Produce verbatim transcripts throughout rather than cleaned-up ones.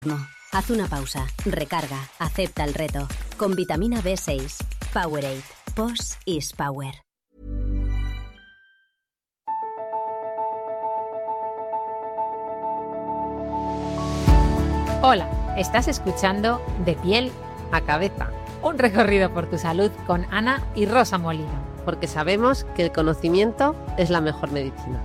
No. Haz una pausa, recarga, acepta el reto. Con vitamina B seis. Powerade. Pos is power. Hola, estás escuchando De Piel a Cabeza, un recorrido por tu salud con Ana y Rosa Molina. Porque sabemos que el conocimiento es la mejor medicina.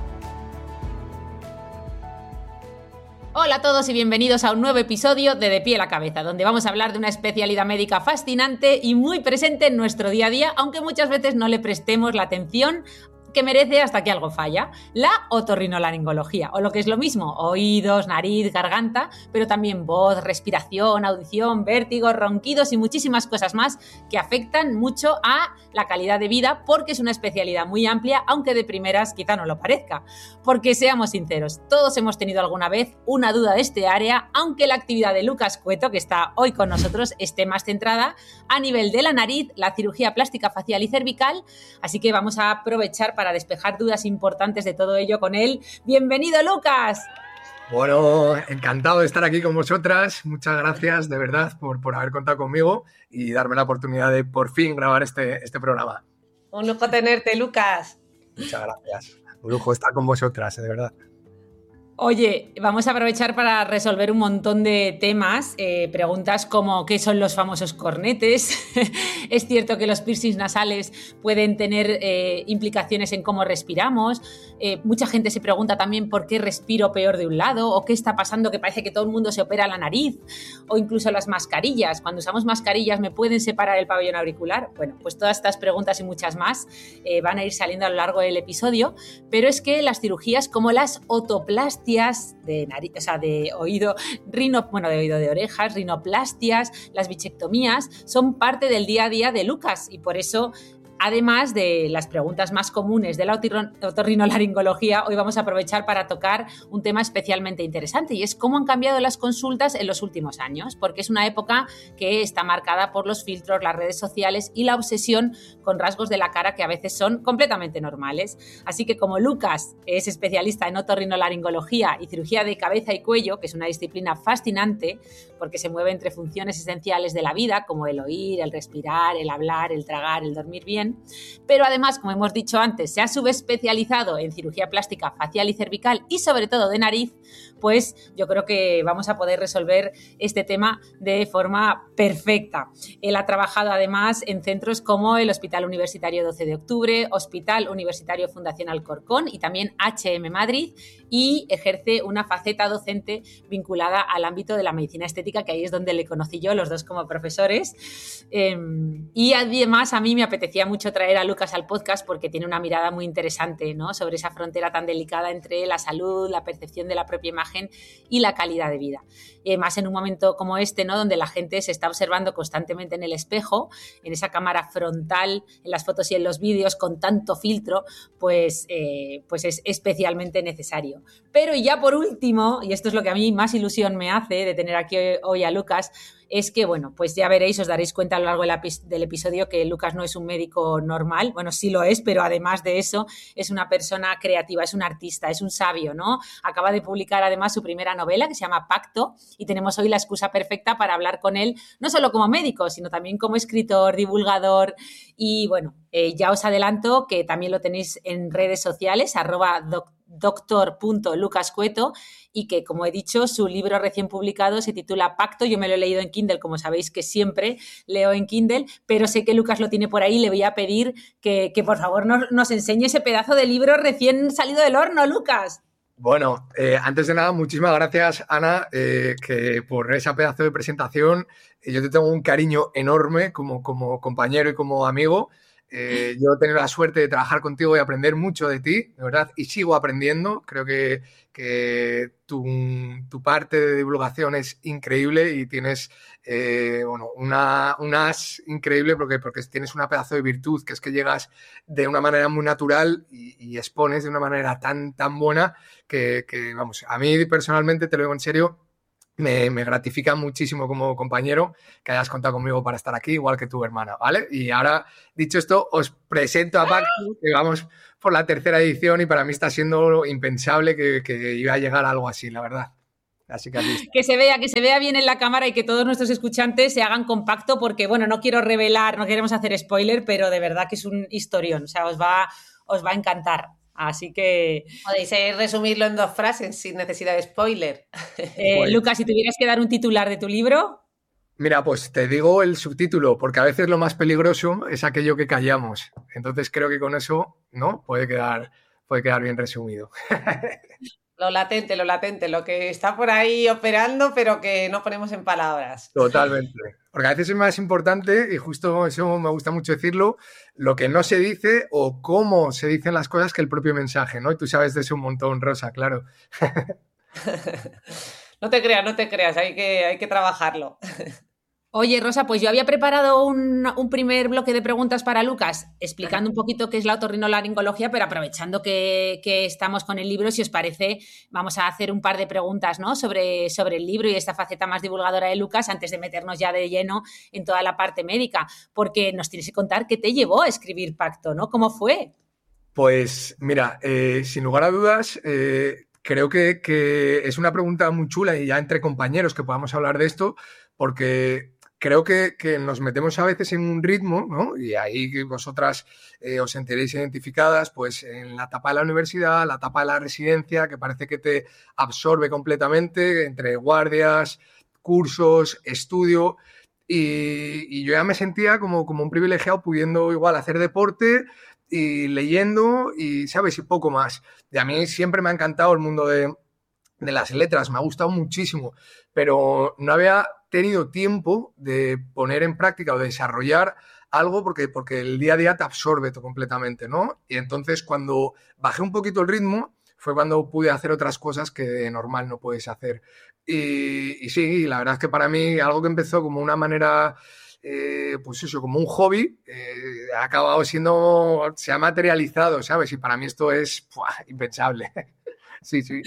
Hola a todos y bienvenidos a un nuevo episodio de De Piel a Cabeza, donde vamos a hablar de una especialidad médica fascinante y muy presente en nuestro día a día, aunque muchas veces no le prestemos la atención que merece hasta que algo falla, la otorrinolaringología, o lo que es lo mismo, oídos, nariz, garganta, pero también voz, respiración, audición, vértigo, ronquidos y muchísimas cosas más que afectan mucho a la calidad de vida, porque es una especialidad muy amplia, aunque de primeras quizá no lo parezca. Porque seamos sinceros, todos hemos tenido alguna vez una duda de este área, aunque la actividad de Lucas Cueto, que está hoy con nosotros, esté más centrada a nivel de la nariz, la cirugía plástica facial y cervical, así que vamos a aprovechar para para despejar dudas importantes de todo ello con él. ¡Bienvenido, Lucas! Bueno, encantado de estar aquí con vosotras. Muchas gracias, de verdad, por, por haber contado conmigo y darme la oportunidad de por fin grabar este, este programa. Un lujo tenerte, Lucas. Muchas gracias. Un lujo estar con vosotras, de verdad. Oye, vamos a aprovechar para resolver un montón de temas, eh, preguntas como ¿qué son los famosos cornetes? ¿Es cierto que los piercings nasales pueden tener eh, implicaciones en cómo respiramos? Eh, mucha gente se pregunta también por qué respiro peor de un lado o qué está pasando que parece que todo el mundo se opera la nariz, o incluso las mascarillas. Cuando usamos mascarillas, ¿me pueden separar el pabellón auricular? Bueno, pues todas estas preguntas y muchas más eh, van a ir saliendo a lo largo del episodio, pero es que las cirugías como las otoplastias de nariz, o sea, de oído, rino, bueno, de oído de orejas, rinoplastias, las bichectomías, son parte del día a día de Lucas y por eso, además de las preguntas más comunes de la otorrinolaringología, hoy vamos a aprovechar para tocar un tema especialmente interesante y es cómo han cambiado las consultas en los últimos años, porque es una época que está marcada por los filtros, las redes sociales y la obsesión con rasgos de la cara que a veces son completamente normales. Así que como Lucas es especialista en otorrinolaringología y cirugía de cabeza y cuello, que es una disciplina fascinante porque se mueve entre funciones esenciales de la vida como el oír, el respirar, el hablar, el tragar, el dormir bien, pero además, como hemos dicho antes, se ha subespecializado en cirugía plástica facial y cervical y sobre todo de nariz, pues yo creo que vamos a poder resolver este tema de forma perfecta. Él ha trabajado además en centros como el Hospital Universitario doce de octubre, Hospital Universitario Fundación Alcorcón y también H M Madrid, y ejerce una faceta docente vinculada al ámbito de la medicina estética, que ahí es donde le conocí yo, los dos como profesores. Eh, y además a mí me apetecía mucho traer a Lucas al podcast porque tiene una mirada muy interesante, ¿no?, sobre esa frontera tan delicada entre la salud, la percepción de la propia imagen y la calidad de vida. Y además en un momento como este, ¿no?, donde la gente se está observando constantemente en el espejo, en esa cámara frontal, en las fotos y en los vídeos con tanto filtro, pues, eh, pues es especialmente necesario. Pero ya por último, y esto es lo que a mí más ilusión me hace de tener aquí hoy a Lucas, es que, bueno, pues ya veréis, os daréis cuenta a lo largo del episodio que Lucas no es un médico normal, bueno, sí lo es, pero además de eso es una persona creativa, es un artista, es un sabio, ¿no? Acaba de publicar además su primera novela que se llama Pacto y tenemos hoy la excusa perfecta para hablar con él, no solo como médico, sino también como escritor, divulgador y, bueno, eh, ya os adelanto que también lo tenéis en redes sociales, arroba doc doctor punto lucas cueto, y que, como he dicho, su libro recién publicado se titula Pacto. Yo me lo he leído en Kindle, como sabéis que siempre leo en Kindle, pero sé que Lucas lo tiene por ahí y le voy a pedir que, que por favor nos, nos enseñe ese pedazo de libro recién salido del horno, Lucas. Bueno, eh, antes de nada, muchísimas gracias, Ana, eh, que por esa pedazo de presentación. Eh, yo te tengo un cariño enorme como, como compañero y como amigo. Eh, yo he tenido la suerte de trabajar contigo y aprender mucho de ti, de verdad, y sigo aprendiendo. Creo que, que tu, tu parte de divulgación es increíble y tienes eh, bueno, una, una as increíble porque, porque tienes una pedazo de virtud, que es que llegas de una manera muy natural y, y expones de una manera tan, tan buena que, que, vamos, a mí personalmente, te lo digo en serio, Me, me gratifica muchísimo como compañero que hayas contado conmigo para estar aquí, igual que tu hermana, ¿vale? Y ahora, dicho esto, os presento a Pacto, que vamos por la tercera edición y para mí está siendo impensable que, que iba a llegar a algo así, la verdad. Así que así. Que se vea, que se vea bien en la cámara y que todos nuestros escuchantes se hagan compacto porque, bueno, no quiero revelar, no queremos hacer spoiler, pero de verdad que es un historión, o sea, os va, os va a encantar. Así que... Podéis resumirlo en dos frases sin necesidad de spoiler. Eh, pues... Lucas, si tuvieras que dar un titular de tu libro... Mira, pues te digo el subtítulo, porque a veces lo más peligroso es aquello que callamos. Entonces creo que con eso, ¿no? Puede quedar, puede quedar bien resumido. Lo latente, lo latente, lo que está por ahí operando, pero que no ponemos en palabras. Totalmente. Porque a veces es más importante, y justo eso me gusta mucho decirlo, lo que no se dice o cómo se dicen las cosas que el propio mensaje, ¿no? Y tú sabes de eso un montón, Rosa, claro. No te creas, no te creas, hay que, hay que trabajarlo. Oye, Rosa, pues yo había preparado un, un primer bloque de preguntas para Lucas, explicando un poquito qué es la otorrinolaringología, pero aprovechando que, que estamos con el libro, si os parece, vamos a hacer un par de preguntas, ¿no? sobre, sobre el libro y esta faceta más divulgadora de Lucas, antes de meternos ya de lleno en toda la parte médica, porque nos tienes que contar qué te llevó a escribir Pacto, ¿no? ¿Cómo fue? Pues mira, eh, sin lugar a dudas... Eh... Creo que, que es una pregunta muy chula y ya entre compañeros que podamos hablar de esto, porque creo que, que nos metemos a veces en un ritmo, ¿no? Y ahí vosotras eh, os sentiréis identificadas, pues en la etapa de la universidad, la etapa de la residencia, que parece que te absorbe completamente entre guardias, cursos, estudio, y, y yo ya me sentía como, como un privilegiado pudiendo igual hacer deporte y leyendo y, ¿sabes? Y poco más. Y a mí siempre me ha encantado el mundo de, de las letras, me ha gustado muchísimo, pero no había tenido tiempo de poner en práctica o de desarrollar algo porque, porque el día a día te absorbe todo completamente, ¿no? Y entonces cuando bajé un poquito el ritmo fue cuando pude hacer otras cosas que de normal no puedes hacer. Y, y sí, la verdad es que para mí algo que empezó como una manera... Eh, pues eso, como un hobby, eh, ha acabado siendo, se ha materializado, ¿sabes? Y para mí esto es ¡buah! Impensable. Sí, sí.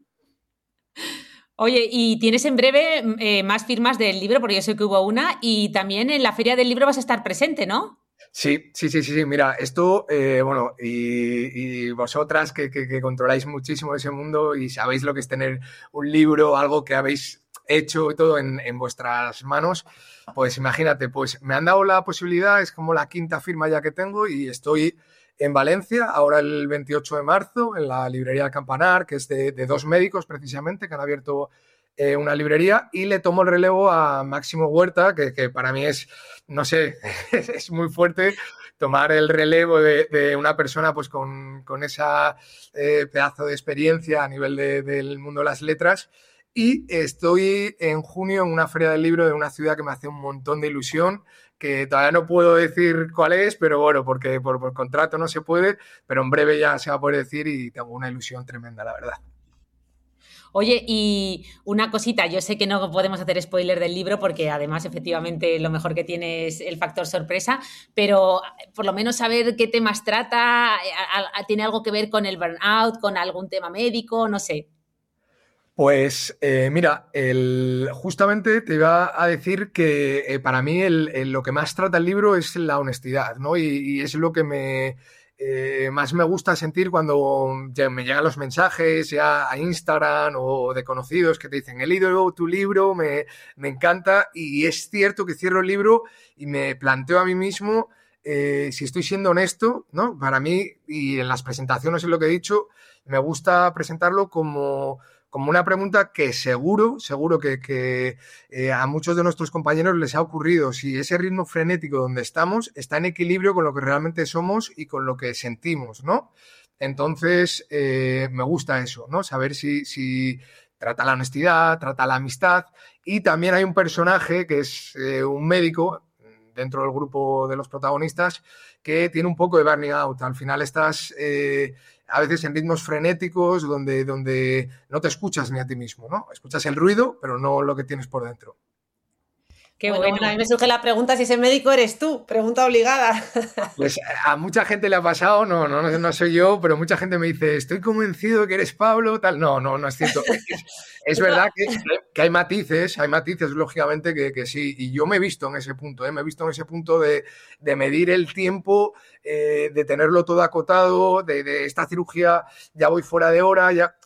Oye, y tienes en breve eh, más firmas del libro, porque yo sé que hubo una, y también en la Feria del Libro vas a estar presente, ¿no? Sí, sí, sí, sí, sí. Mira, esto, eh, bueno, y, y vosotras que, que, que controláis muchísimo ese mundo y sabéis lo que es tener un libro, algo que habéis hecho y todo en, en vuestras manos, pues imagínate, pues me han dado la posibilidad, es como la quinta firma ya que tengo y estoy en Valencia, ahora el veintiocho de marzo, en la librería del Campanar, que es de, de dos médicos precisamente, que han abierto eh, una librería, y le tomo el relevo a Máximo Huerta, que, que para mí es, no sé, es muy fuerte tomar el relevo de, de una persona pues con, con esa eh, pedazo de experiencia a nivel de, del mundo de las letras. Y estoy en junio en una feria del libro de una ciudad que me hace un montón de ilusión, que todavía no puedo decir cuál es, pero bueno, porque por, por contrato no se puede, pero en breve ya se va a poder decir y tengo una ilusión tremenda, la verdad. Oye, y una cosita, yo sé que no podemos hacer spoiler del libro porque además efectivamente lo mejor que tiene es el factor sorpresa, pero por lo menos saber qué temas trata, ¿tiene algo que ver con el burnout, con algún tema médico? No sé. Pues eh, mira, el, justamente te iba a decir que eh, para mí el, el, lo que más trata el libro es la honestidad, ¿no? Y, y es lo que me eh, más me gusta sentir cuando me llegan los mensajes ya a Instagram o de conocidos que te dicen, he leído tu libro, me, me encanta, y es cierto que cierro el libro y me planteo a mí mismo eh, si estoy siendo honesto, ¿no? Para mí, y en las presentaciones es lo que he dicho, me gusta presentarlo como... como una pregunta que seguro, seguro que, que eh, a muchos de nuestros compañeros les ha ocurrido, si ese ritmo frenético donde estamos está en equilibrio con lo que realmente somos y con lo que sentimos, ¿no? Entonces, eh, me gusta eso, ¿no? Saber si, si trata la honestidad, trata la amistad, y también hay un personaje que es eh, un médico dentro del grupo de los protagonistas que tiene un poco de burning out. Al final estás... Eh, a veces en ritmos frenéticos donde, donde no te escuchas ni a ti mismo, ¿no? Escuchas el ruido, pero no lo que tienes por dentro. Qué bueno, bueno. A mí me surge la pregunta si ese médico eres tú, pregunta obligada. Pues a mucha gente le ha pasado, no, no, no soy yo, pero mucha gente me dice, estoy convencido de que eres Pablo, tal. No, no, no es cierto. Es, es verdad que, que hay matices, hay matices, lógicamente, que, que sí, y yo me he visto en ese punto, ¿eh? Me he visto en ese punto de, de medir el tiempo, eh, de tenerlo todo acotado, de, de esta cirugía ya voy fuera de hora, ya...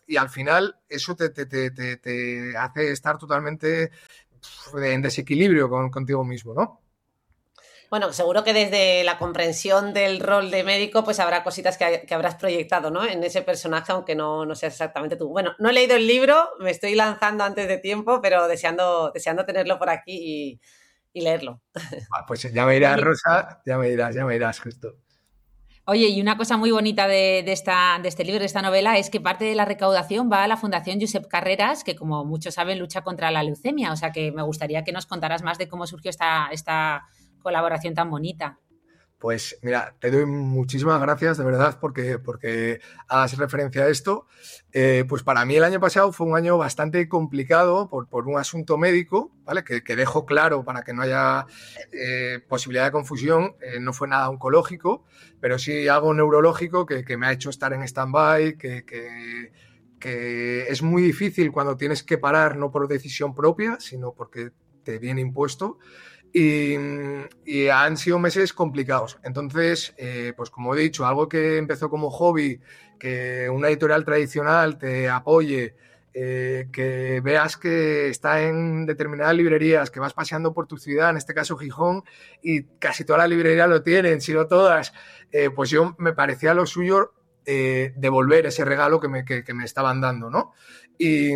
y al final eso te, te, te, te, te hace estar totalmente en desequilibrio con, contigo mismo, ¿no? Bueno, seguro que desde la comprensión del rol de médico, pues habrá cositas que, que habrás proyectado, ¿no? En ese personaje, aunque no, no sea exactamente tú. Bueno, no he leído el libro, me estoy lanzando antes de tiempo, pero deseando, deseando tenerlo por aquí y, y leerlo. Ah, pues ya me dirás, Rosa, ya me dirás, ya me dirás, justo. Oye, y una cosa muy bonita de, de, esta, de este libro, de esta novela, es que parte de la recaudación va a la Fundación Josep Carreras, que como muchos saben lucha contra la leucemia. O sea que me gustaría que nos contaras más de cómo surgió esta, esta colaboración tan bonita. Pues mira, te doy muchísimas gracias, de verdad, porque, porque hagas referencia a esto. Eh, pues para mí el año pasado fue un año bastante complicado por, por un asunto médico, ¿vale? Que, que dejo claro para que no haya eh, posibilidad de confusión. Eh, no fue nada oncológico, pero sí algo neurológico que, que me ha hecho estar en stand-by, que, que, que es muy difícil cuando tienes que parar, no por decisión propia, sino porque te viene impuesto. Y, y han sido meses complicados. Entonces, eh, pues como he dicho, algo que empezó como hobby, que una editorial tradicional te apoye, eh, que veas que está en determinadas librerías, que vas paseando por tu ciudad, en este caso Gijón, y casi todas las librerías lo tienen, si no todas, eh, pues yo me parecía lo suyo eh, devolver ese regalo que me, que, que me estaban dando, ¿no? Y...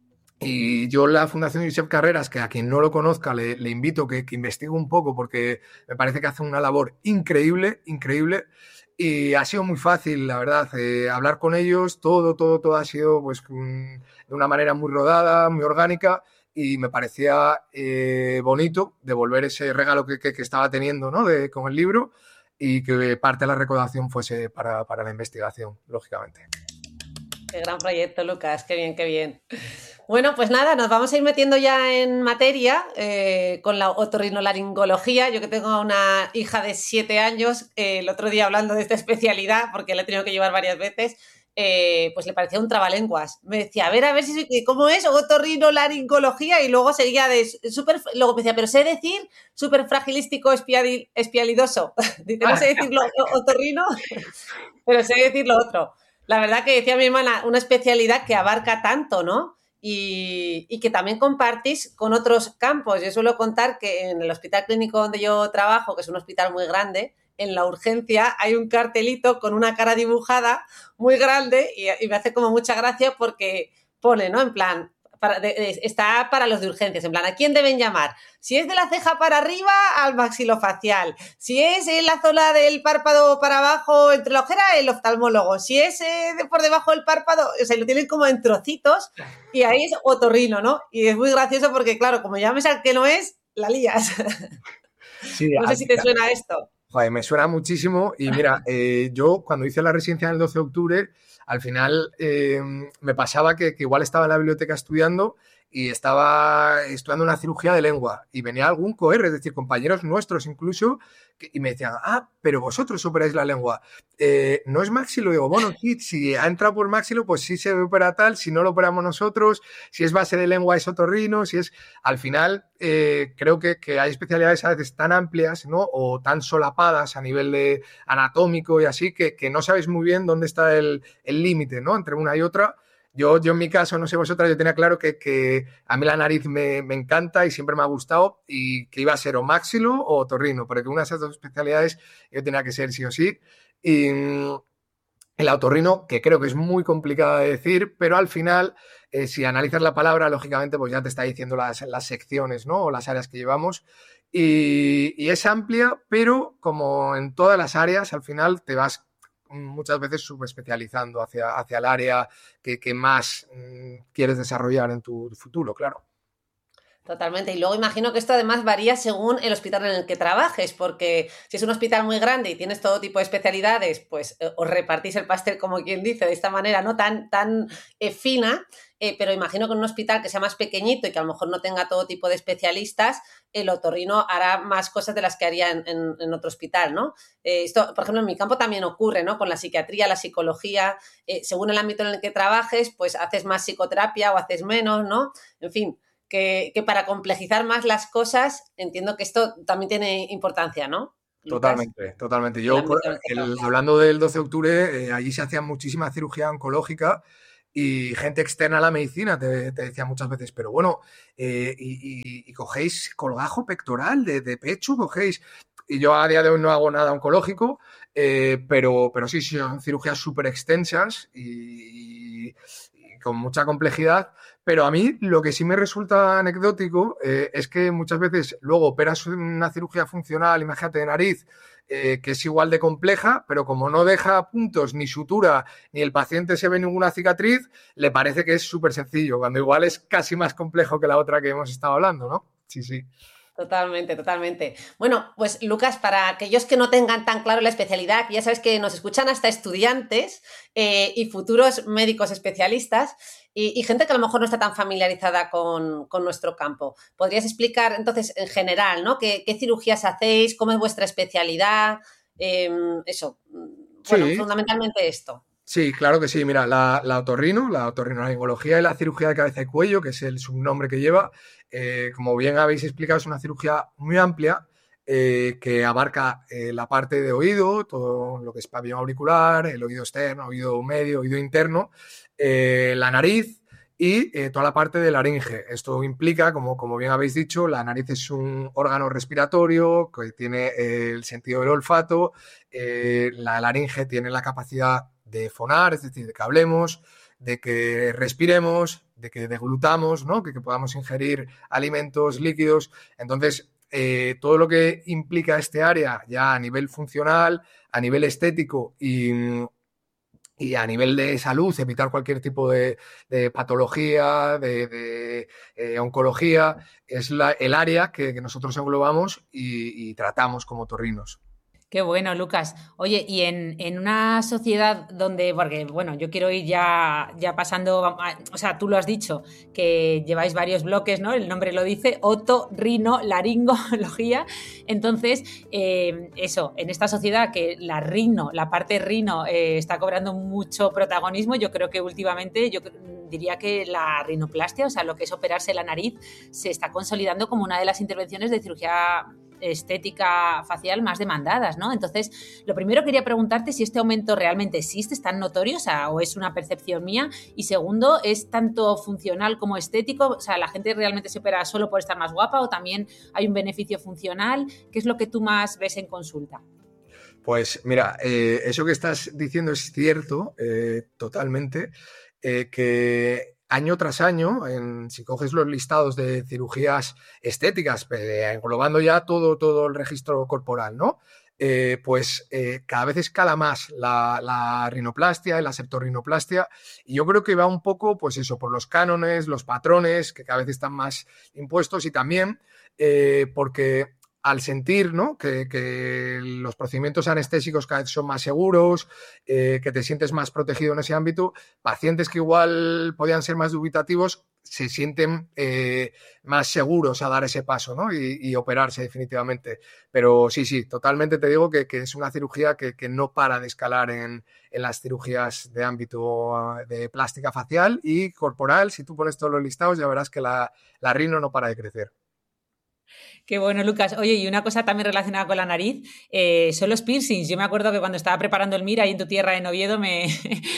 Y yo la Fundación Josep Carreras, que a quien no lo conozca le, le invito que, que investigue un poco porque me parece que hace una labor increíble, increíble. Y ha sido muy fácil, la verdad, eh, hablar con ellos, todo, todo, todo ha sido pues de una manera muy rodada, muy orgánica y me parecía eh, bonito devolver ese regalo que, que, que estaba teniendo, ¿no? de, con el libro y que parte de la recaudación fuese para, para la investigación, lógicamente. Qué gran proyecto, Lucas, qué bien, qué bien. Bueno, pues nada, nos vamos a ir metiendo ya en materia eh, con la otorrinolaringología. Yo que tengo una hija de siete años, eh, el otro día hablando de esta especialidad, porque la he tenido que llevar varias veces, eh, pues le parecía un trabalenguas. Me decía, a ver, a ver si cómo es otorrinolaringología, y luego seguía de súper, luego me decía, pero sé decir súper fragilístico espiali, espialidoso. Dice, no sé decirlo otorrino, pero sé decir lo otro. La verdad que decía mi hermana, una especialidad que abarca tanto, ¿no? Y, y que también compartís con otros campos. Yo suelo contar que en el hospital clínico donde yo trabajo, que es un hospital muy grande, en la urgencia hay un cartelito con una cara dibujada muy grande y, y me hace como mucha gracia porque pone, ¿no? En plan, para, de, de, está para los de urgencias, en plan, ¿a quién deben llamar? Si es de la ceja para arriba, al maxilofacial. Si es en la zona del párpado para abajo, entre la ojera, el oftalmólogo. Si es eh, de por debajo del párpado, o sea, lo tienen como en trocitos y ahí es otorrino, ¿no? Y es muy gracioso porque, claro, como llames al que no es, la lías. Sí, no sé si te suena esto. Joder, me suena muchísimo y mira, eh, yo cuando hice la residencia el doce de octubre, al final eh, me pasaba que, que igual estaba en la biblioteca estudiando y estaba estudiando una cirugía de lengua y venía algún coer, es decir, compañeros nuestros incluso, que, y me decían, ah, pero vosotros operáis la lengua. Eh, ¿No es maxilo? Digo, bueno, sí, si ha entrado por maxilo, pues sí se opera tal, si no lo operamos nosotros, si es base de lengua es otorrino, si es... Al final, eh, creo que, que hay especialidades a veces tan amplias, ¿no? O tan solapadas a nivel de anatómico y así, que, que no sabéis muy bien dónde está el límite, ¿no? Entre una y otra. Yo, yo en mi caso, no sé vosotras, yo tenía claro que, que a mí la nariz me, me encanta y siempre me ha gustado y que iba a ser o maxilo o otorrino, porque una de esas dos especialidades yo tenía que ser sí o sí. Y el otorrino, que creo que es muy complicado de decir, pero al final, eh, si analizas la palabra, lógicamente, pues ya te está diciendo las, las secciones, ¿no? O las áreas que llevamos. Y, y es amplia, pero como en todas las áreas, al final te vas muchas veces subespecializando hacia, hacia el área que, que más mmm, quieres desarrollar en tu futuro, claro. Totalmente. Y luego imagino que esto además varía según el hospital en el que trabajes, porque si es un hospital muy grande y tienes todo tipo de especialidades, pues eh, os repartís el pastel, como quien dice, de esta manera, no tan, tan eh, fina, eh, pero imagino que en un hospital que sea más pequeñito y que a lo mejor no tenga todo tipo de especialistas, el otorrino hará más cosas de las que haría en, en, en otro hospital, ¿no? Eh, esto, por ejemplo, en mi campo también ocurre, ¿no? Con la psiquiatría, la psicología, eh, según el ámbito en el que trabajes, pues haces más psicoterapia o haces menos, ¿no? En fin, Que, que para complejizar más las cosas, entiendo que esto también tiene importancia, ¿no? Totalmente, Lucas? totalmente. Yo, por, el, hablando del doce de octubre, eh, allí se hacía muchísima cirugía oncológica y gente externa a la medicina te, te decía muchas veces, pero bueno, eh, y, y, y cogéis colgajo pectoral de, de pecho, cogéis... Y yo a día de hoy no hago nada oncológico, eh, pero, pero sí, sí, son cirugías súper extensas y, y, y con mucha complejidad. Pero a mí lo que sí me resulta anecdótico eh, es que muchas veces luego operas una cirugía funcional, imagínate de nariz, eh, que es igual de compleja, pero como no deja puntos ni sutura, ni el paciente se ve ninguna cicatriz, le parece que es súper sencillo, cuando igual es casi más complejo que la otra que hemos estado hablando, ¿no? Sí, sí. Totalmente, totalmente. Bueno, pues Lucas, para aquellos que no tengan tan claro la especialidad, ya sabes que nos escuchan hasta estudiantes eh, y futuros médicos especialistas y, y gente que a lo mejor no está tan familiarizada con, con nuestro campo. ¿Podrías explicar entonces en general, ¿no? ¿Qué, qué cirugías hacéis? ¿Cómo es vuestra especialidad? Eh, eso, bueno, Sí. fundamentalmente esto. Sí, claro que sí. Mira, la, la otorrino, la otorrinolaringología y la cirugía de cabeza y cuello, que es el subnombre que lleva, eh, como bien habéis explicado, es una cirugía muy amplia eh, que abarca eh, la parte de oído, todo lo que es pabellón auricular, el oído externo, oído medio, oído interno, eh, la nariz y eh, toda la parte de laringe. Esto implica, como, como bien habéis dicho, la nariz es un órgano respiratorio que tiene eh, el sentido del olfato, eh, la laringe tiene la capacidad de fonar, es decir, de que hablemos, de que respiremos, de que deglutamos, ¿no? que, que podamos ingerir alimentos líquidos. Entonces, eh, todo lo que implica este área ya a nivel funcional, a nivel estético y, y a nivel de salud, evitar cualquier tipo de, de patología, de, de eh, oncología, es la, el área que, que nosotros englobamos y, y tratamos como otorrinos. Qué bueno, Lucas. Oye, y en, en una sociedad donde, porque bueno, yo quiero ir ya, ya pasando, a, o sea, tú lo has dicho, que lleváis varios bloques, ¿no? El nombre lo dice, otorrinolaringología. Entonces, eh, eso, en esta sociedad que la rino, la parte rino eh, está cobrando mucho protagonismo, yo creo que últimamente, yo diría que la rinoplastia, o sea, lo que es operarse la nariz, se está consolidando como una de las intervenciones de cirugía estética facial más demandadas, ¿no? Entonces, lo primero quería preguntarte si este aumento realmente existe, es tan notorio, o sea, o es una percepción mía, y segundo, ¿es tanto funcional como estético? O sea, ¿la gente realmente se opera solo por estar más guapa o también hay un beneficio funcional? ¿Qué es lo que tú más ves en consulta? Pues mira, eh, eso que estás diciendo es cierto, eh, totalmente, eh, que año tras año, en, si coges los listados de cirugías estéticas, eh, englobando ya todo, todo el registro corporal, ¿no? Eh, pues eh, cada vez escala más la, la rinoplastia y la septorrinoplastia, y yo creo que va un poco, pues eso, por los cánones, los patrones, que cada vez están más impuestos, y también eh, porque al sentir, ¿no? que, que los procedimientos anestésicos cada vez son más seguros, eh, que te sientes más protegido en ese ámbito, pacientes que igual podían ser más dubitativos se sienten eh, más seguros a dar ese paso, ¿no? y, y operarse definitivamente. Pero sí, sí, totalmente te digo que, que es una cirugía que, que no para de escalar en, en las cirugías de ámbito de plástica facial y corporal. Si tú pones todos los listados ya verás que la, la rino no para de crecer. Qué bueno, Lucas. Oye, y una cosa también relacionada con la nariz, eh, son los piercings. Yo me acuerdo que cuando estaba preparando el MIR ahí en tu tierra, en Oviedo, me,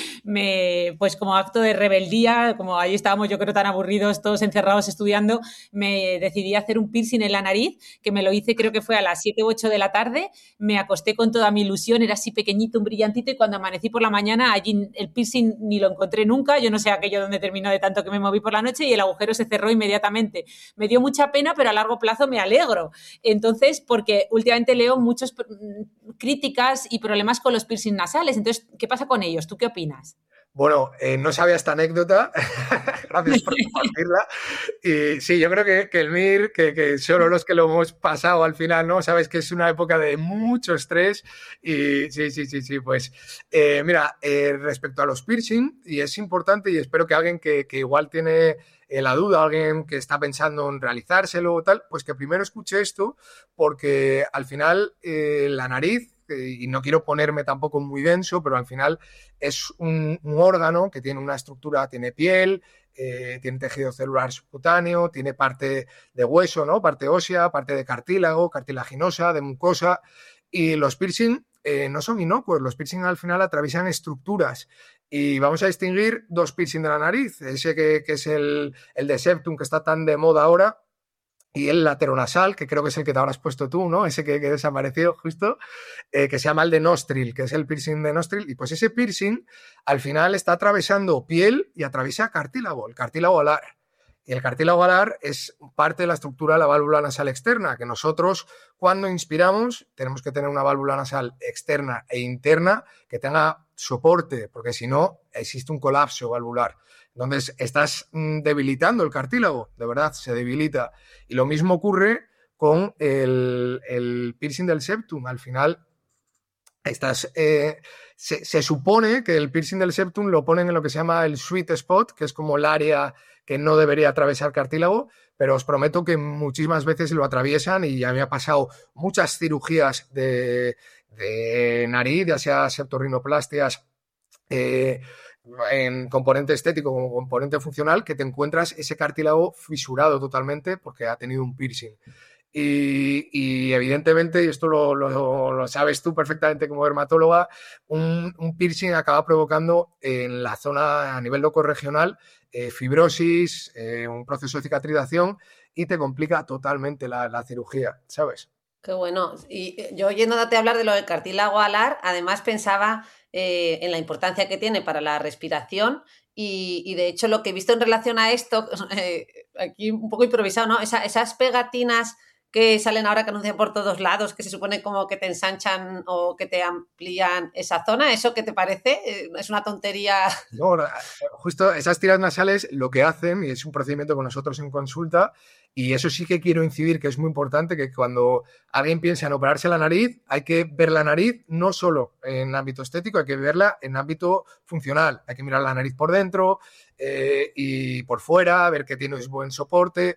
me, pues como acto de rebeldía, como ahí estábamos yo creo tan aburridos, todos encerrados estudiando, me decidí hacer un piercing en la nariz, que me lo hice creo que fue a las siete u ocho de la tarde, me acosté con toda mi ilusión, era así pequeñito, un brillantito, y cuando amanecí por la mañana, allí el piercing ni lo encontré nunca, yo no sé aquello donde terminó de tanto que me moví por la noche, y el agujero se cerró inmediatamente. Me dio mucha pena, pero a largo plazo me alegro. Entonces, porque últimamente leo muchas críticas y problemas con los piercings nasales. Entonces, ¿qué pasa con ellos? ¿Tú qué opinas? Bueno, eh, no sabía esta anécdota, gracias por compartirla. Y sí, yo creo que, que el MIR, que, que solo los que lo hemos pasado al final, ¿no? Sabes que es una época de mucho estrés y sí, sí, sí, sí, pues eh, mira, eh, respecto a los piercing, y es importante y espero que alguien que, que igual tiene eh, la duda, alguien que está pensando en realizárselo o tal, pues que primero escuche esto, porque al final eh, la nariz, y no quiero ponerme tampoco muy denso, pero al final es un, un órgano que tiene una estructura, tiene piel, eh, tiene tejido celular subcutáneo, tiene parte de hueso, ¿no? Parte ósea, parte de cartílago, cartilaginosa, de mucosa, y los piercing eh, no son inocuos. Los piercing al final atraviesan estructuras. Y vamos a distinguir dos piercing de la nariz. Ese que, que es el, el de septum, que está tan de moda ahora, y el lateronasal, que creo que es el que te habrás puesto tú, ¿no? Ese que, que desapareció justo, eh, que se llama el de nostril, que es el piercing de nostril. Y pues ese piercing al final está atravesando piel y atraviesa cartílago, el cartílago alar. Y el cartílago alar es parte de la estructura de la válvula nasal externa, que nosotros cuando inspiramos tenemos que tener una válvula nasal externa e interna que tenga soporte, porque si no existe un colapso valvular. Entonces estás debilitando el cartílago, de verdad, se debilita. Y lo mismo ocurre con el, el piercing del septum. Al final estás, eh, se, se supone que el piercing del septum lo ponen en lo que se llama el sweet spot, que es como el área que no debería atravesar cartílago, pero os prometo que muchísimas veces lo atraviesan y a mí me ha pasado muchas cirugías de, de nariz, ya sea septorrinoplastias, eh, en componente estético como componente funcional, que te encuentras ese cartílago fisurado totalmente porque ha tenido un piercing. Y, y evidentemente, y esto lo, lo, lo sabes tú perfectamente como dermatóloga, un, un piercing acaba provocando en la zona a nivel locorregional eh, fibrosis, eh, un proceso de cicatrización y te complica totalmente la, la cirugía, ¿sabes? Qué bueno. Y yo oyéndote hablar de lo del cartílago alar, además pensaba eh, en la importancia que tiene para la respiración y, y de hecho lo que he visto en relación a esto, eh, aquí un poco improvisado, ¿no? Esa, esas pegatinas que salen ahora que anuncian por todos lados, que se supone como que te ensanchan o que te amplían esa zona, ¿eso qué te parece? ¿Es una tontería? No, justo esas tiras nasales lo que hacen, y es un procedimiento con nosotros en consulta, y eso sí que quiero incidir que es muy importante, que cuando alguien piensa en operarse la nariz, hay que ver la nariz no solo en ámbito estético, hay que verla en ámbito funcional, hay que mirar la nariz por dentro eh, y por fuera, ver que tiene buen soporte.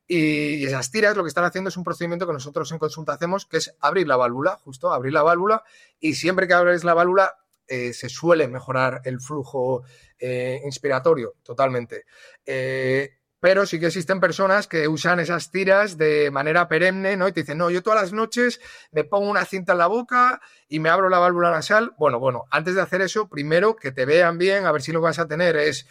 Y esas tiras lo que están haciendo es un procedimiento que nosotros en consulta hacemos, que es abrir la válvula, justo abrir la válvula, y siempre que abres la válvula eh, se suele mejorar el flujo eh, inspiratorio totalmente. Eh, pero sí que existen personas que usan esas tiras de manera perenne, ¿no? Y te dicen, no, yo todas las noches me pongo una cinta en la boca y me abro la válvula nasal. Bueno, bueno, antes de hacer eso, primero que te vean bien, a ver si lo que vas a tener es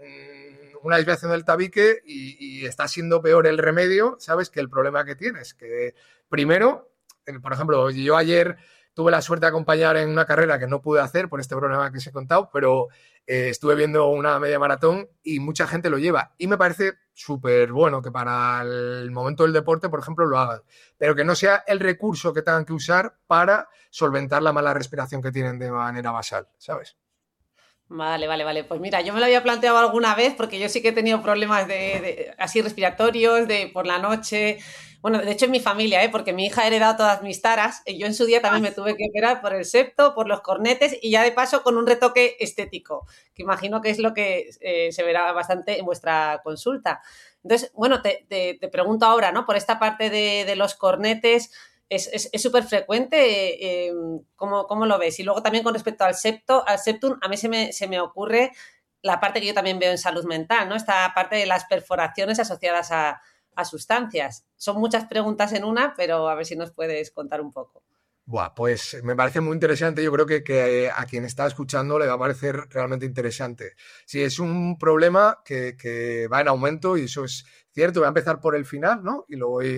una desviación del tabique y, y está siendo peor el remedio, ¿sabes?, que el problema que tienes. Que primero, por ejemplo, yo ayer tuve la suerte de acompañar en una carrera que no pude hacer por este problema que os he contado, pero eh, estuve viendo una media maratón y mucha gente lo lleva. Y me parece súper bueno que para el momento del deporte, por ejemplo, lo hagan. Pero que no sea el recurso que tengan que usar para solventar la mala respiración que tienen de manera basal, ¿sabes? Vale, vale, vale. Pues mira, yo me lo había planteado alguna vez porque yo sí que he tenido problemas de, de así respiratorios, de por la noche. Bueno, de hecho en mi familia, ¿eh? Porque mi hija ha heredado todas mis taras. Y yo en su día también me tuve que operar por el septo, por los cornetes y ya de paso con un retoque estético, que imagino que es lo que eh, se verá bastante en vuestra consulta. Entonces, bueno, te, te, te pregunto ahora, ¿no? Por esta parte de, de los cornetes, es súper frecuente, eh, ¿cómo, ¿cómo lo ves? Y luego también con respecto al septo, al septum, a mí se me, se me ocurre la parte que yo también veo en salud mental, ¿no? Esta parte de las perforaciones asociadas a, a sustancias. Son muchas preguntas en una, pero a ver si nos puedes contar un poco. Buah, pues me parece muy interesante. Yo creo que, que a quien está escuchando le va a parecer realmente interesante. Sí, es un problema que, que va en aumento y eso es cierto. Voy a empezar por el final, ¿no? Y luego voy,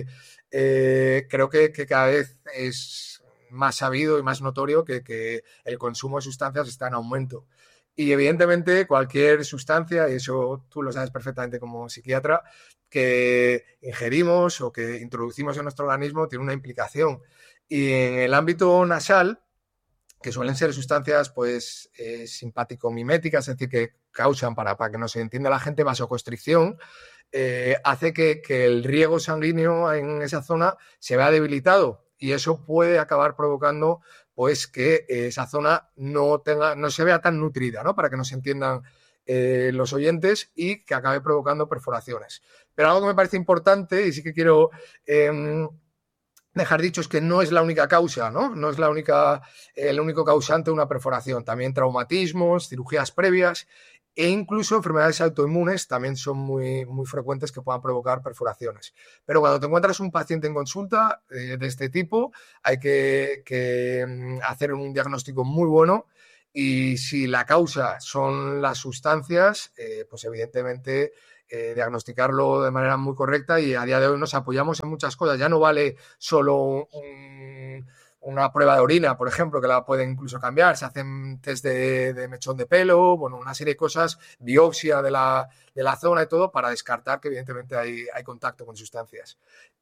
eh, creo que, que cada vez es más sabido y más notorio que, que el consumo de sustancias está en aumento. Y evidentemente cualquier sustancia, y eso tú lo sabes perfectamente como psiquiatra, que ingerimos o que introducimos en nuestro organismo tiene una implicación. Y en el ámbito nasal, que suelen ser sustancias pues eh, simpático-miméticas, es decir, que causan, para, para que no se entienda la gente, vasoconstricción, eh, hace que, que el riego sanguíneo en esa zona se vea debilitado y eso puede acabar provocando pues que esa zona no tenga, no se vea tan nutrida, ¿no? Para que nos entiendan eh, los oyentes y que acabe provocando perforaciones. Pero algo que me parece importante y sí que quiero eh, dejar dicho es que no es la única causa, ¿no? No es la única, el único causante de una perforación. También traumatismos, cirugías previas e incluso enfermedades autoinmunes también son muy, muy frecuentes que puedan provocar perforaciones. Pero cuando te encuentras un paciente en consulta eh, de este tipo, hay que, que hacer un diagnóstico muy bueno y si la causa son las sustancias, eh, pues evidentemente eh, diagnosticarlo de manera muy correcta y a día de hoy nos apoyamos en muchas cosas. Ya no vale solo un, una prueba de orina, por ejemplo, que la pueden incluso cambiar, se hacen test de, de mechón de pelo, bueno, una serie de cosas, biopsia de la, de la zona y todo para descartar que evidentemente hay, hay contacto con sustancias.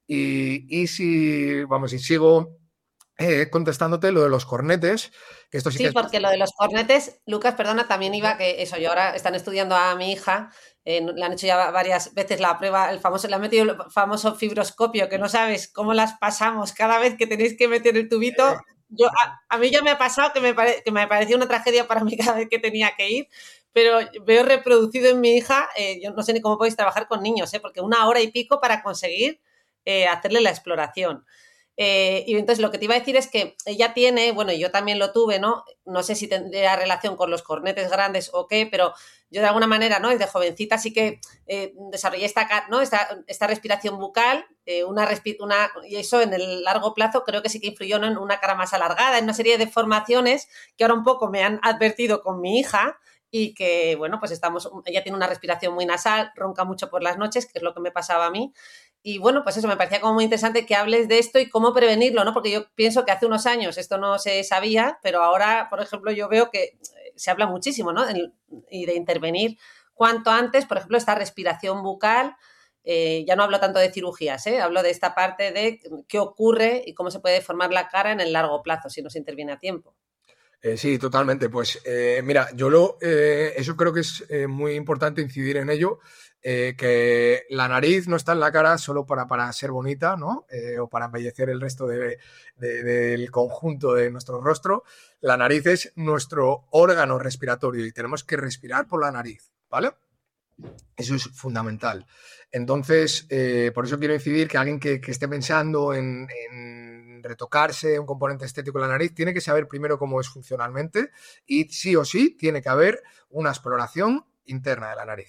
Y, y si, vamos, si sigo eh, contestándote lo de los cornetes, que esto sí, sí que es... porque lo de los cornetes, Lucas, perdona, también iba que eso, yo ahora están estudiando a mi hija, eh, le han hecho ya varias veces la prueba, el famoso, le han metido el famoso fibroscopio, que no sabes cómo las pasamos cada vez que tenéis que meter el tubito. Yo, a, a mí ya me ha pasado que me, pare, que me parecía una tragedia para mí cada vez que tenía que ir, pero veo reproducido en mi hija, eh, yo no sé ni cómo podéis trabajar con niños, eh, porque una hora y pico para conseguir eh, hacerle la exploración. Eh, y entonces lo que te iba a decir es que ella tiene, bueno, yo también lo tuve, ¿no? No sé si tendría relación con los cornetes grandes o qué, pero yo de alguna manera, ¿no? Desde jovencita sí que eh, desarrollé esta, ¿no? esta, esta respiración bucal, eh, una, respi- una y eso en el largo plazo creo que sí que influyó, ¿no? En una cara más alargada, en una serie de deformaciones que ahora un poco me han advertido con mi hija. Y que, bueno, pues estamos, ella tiene una respiración muy nasal, ronca mucho por las noches, que es lo que me pasaba a mí. Y bueno, pues eso, me parecía como muy interesante que hables de esto y cómo prevenirlo, ¿no? Porque yo pienso que hace unos años esto no se sabía, pero ahora, por ejemplo, yo veo que se habla muchísimo, ¿no? Y de intervenir cuanto antes, por ejemplo, esta respiración bucal. Eh, ya no hablo tanto de cirugías, ¿eh? Hablo de esta parte de qué ocurre y cómo se puede deformar la cara en el largo plazo si no se interviene a tiempo. Eh, sí, totalmente. Pues eh, mira, yo lo, eh, eso creo que es eh, muy importante incidir en ello, eh, que la nariz no está en la cara solo para, para ser bonita, ¿no? Eh, o para embellecer el resto de, de, del conjunto de nuestro rostro. La nariz es nuestro órgano respiratorio y tenemos que respirar por la nariz, ¿vale? Eso es fundamental. Entonces, eh, por eso quiero incidir que alguien que, que esté pensando en, en retocarse un componente estético en la nariz tiene que saber primero cómo es funcionalmente y sí o sí tiene que haber una exploración interna de la nariz.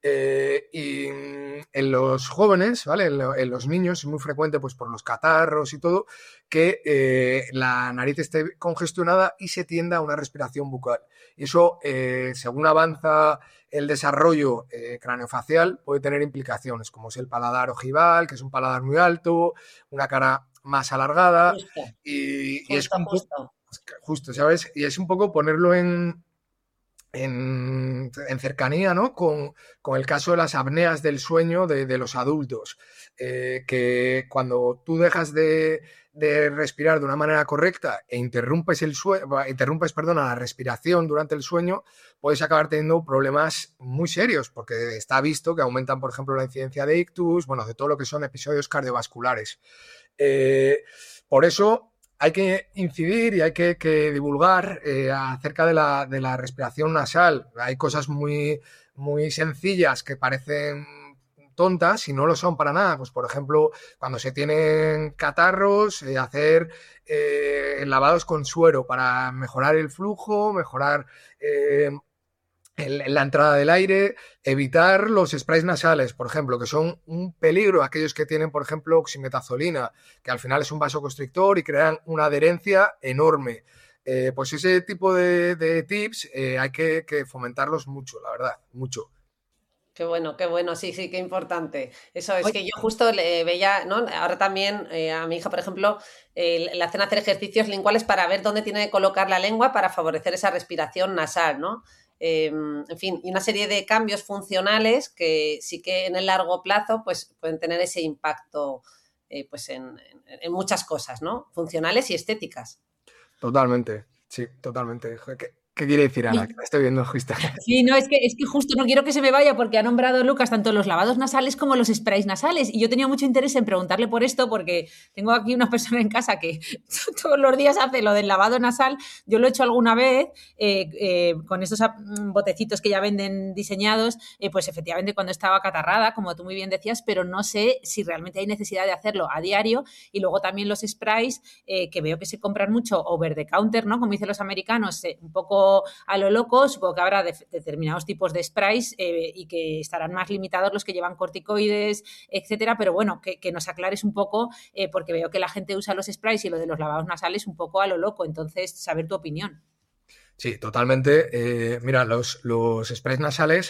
Eh, y en los jóvenes, ¿vale? En, lo, en los niños es muy frecuente, pues por los catarros y todo, que eh, la nariz esté congestionada y se tienda a una respiración bucal. Y eso, eh, según avanza el desarrollo eh, craneofacial, puede tener implicaciones, como es el paladar ojival, que es un paladar muy alto, una cara más alargada. Justo, y, justo, y es un poco, justo. justo, ¿sabes? Y es un poco ponerlo en, en, en cercanía, ¿no? Con, con el caso de las apneas del sueño de, de los adultos, eh, que cuando tú dejas de, de respirar de una manera correcta e interrumpes, el sue- interrumpes perdón, la respiración durante el sueño, puedes acabar teniendo problemas muy serios, porque está visto que aumentan, por ejemplo, la incidencia de ictus, bueno, de todo lo que son episodios cardiovasculares. Eh, por eso hay que incidir y hay que, que divulgar eh, acerca de la, de la respiración nasal. Hay cosas muy, muy sencillas que parecen tontas y no lo son para nada. Pues, por ejemplo, cuando se tienen catarros, eh, hacer eh, lavados con suero para mejorar el flujo, mejorar eh, el, la entrada del aire, evitar los sprays nasales, por ejemplo, que son un peligro aquellos que tienen, por ejemplo, oximetazolina, que al final es un vasoconstrictor y crean una adherencia enorme. Eh, pues ese tipo de, de tips eh, hay que, que fomentarlos mucho, la verdad, mucho. Qué bueno, qué bueno, sí, sí, qué importante. Eso es que yo justo le veía, ¿no? Ahora también eh, a mi hija, por ejemplo, eh, le hacen hacer ejercicios linguales para ver dónde tiene que colocar la lengua para favorecer esa respiración nasal, ¿no? Eh, en fin, y una serie de cambios funcionales que sí que en el largo plazo pues, pueden tener ese impacto eh, pues en, en, en muchas cosas, ¿no? Funcionales y estéticas. Totalmente, sí, totalmente. ¿Qué, qué quiere decir Ana? Que la estoy viendo justo. Sí, no, es que, es que justo no quiero que se me vaya porque ha nombrado Lucas tanto los lavados nasales como los sprays nasales y yo tenía mucho interés en preguntarle por esto porque tengo aquí una persona en casa que todos los días hace lo del lavado nasal. Yo lo he hecho alguna vez eh, eh, con estos botecitos que ya venden diseñados, eh, pues efectivamente cuando estaba catarrada, como tú muy bien decías, pero no sé si realmente hay necesidad de hacerlo a diario. Y luego también los sprays eh, que veo que se compran mucho over the counter, ¿no? Como dicen los americanos, eh, un poco poco a lo loco. Supongo que habrá de, determinados tipos de sprays eh, y que estarán más limitados los que llevan corticoides, etcétera, pero bueno, que, que nos aclares un poco, eh, porque veo que la gente usa los sprays y lo de los lavados nasales un poco a lo loco, entonces saber tu opinión. Sí, totalmente. Eh, mira, los, los sprays nasales,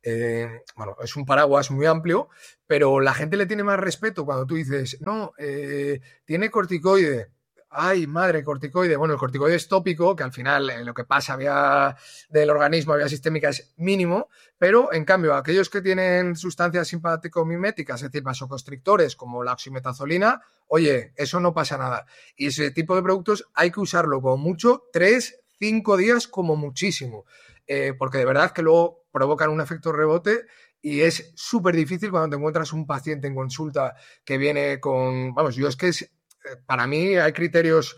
eh, bueno, es un paraguas muy amplio, pero la gente le tiene más respeto cuando tú dices, no, eh, tiene corticoide. Ay, madre, corticoide. Bueno, el corticoide es tópico, que al final eh, lo que pasa vía del organismo, vía sistémica, es mínimo, pero en cambio, aquellos que tienen sustancias simpático-miméticas, es decir, vasoconstrictores como la oximetazolina, oye, eso no pasa nada. Y ese tipo de productos hay que usarlo como mucho tres cinco días como muchísimo, eh, porque de verdad que luego provocan un efecto rebote y es súper difícil cuando te encuentras un paciente en consulta que viene con, vamos, yo es que es, para mí hay criterios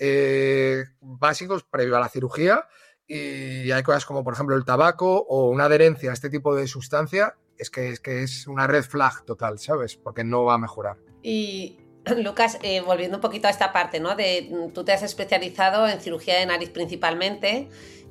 eh, básicos previo a la cirugía y hay cosas como por ejemplo el tabaco o una adherencia a este tipo de sustancia, es que es, que es una red flag total, ¿sabes? Porque no va a mejorar. Y Lucas, eh, volviendo un poquito a esta parte, ¿no? De, tú te has especializado en cirugía de nariz principalmente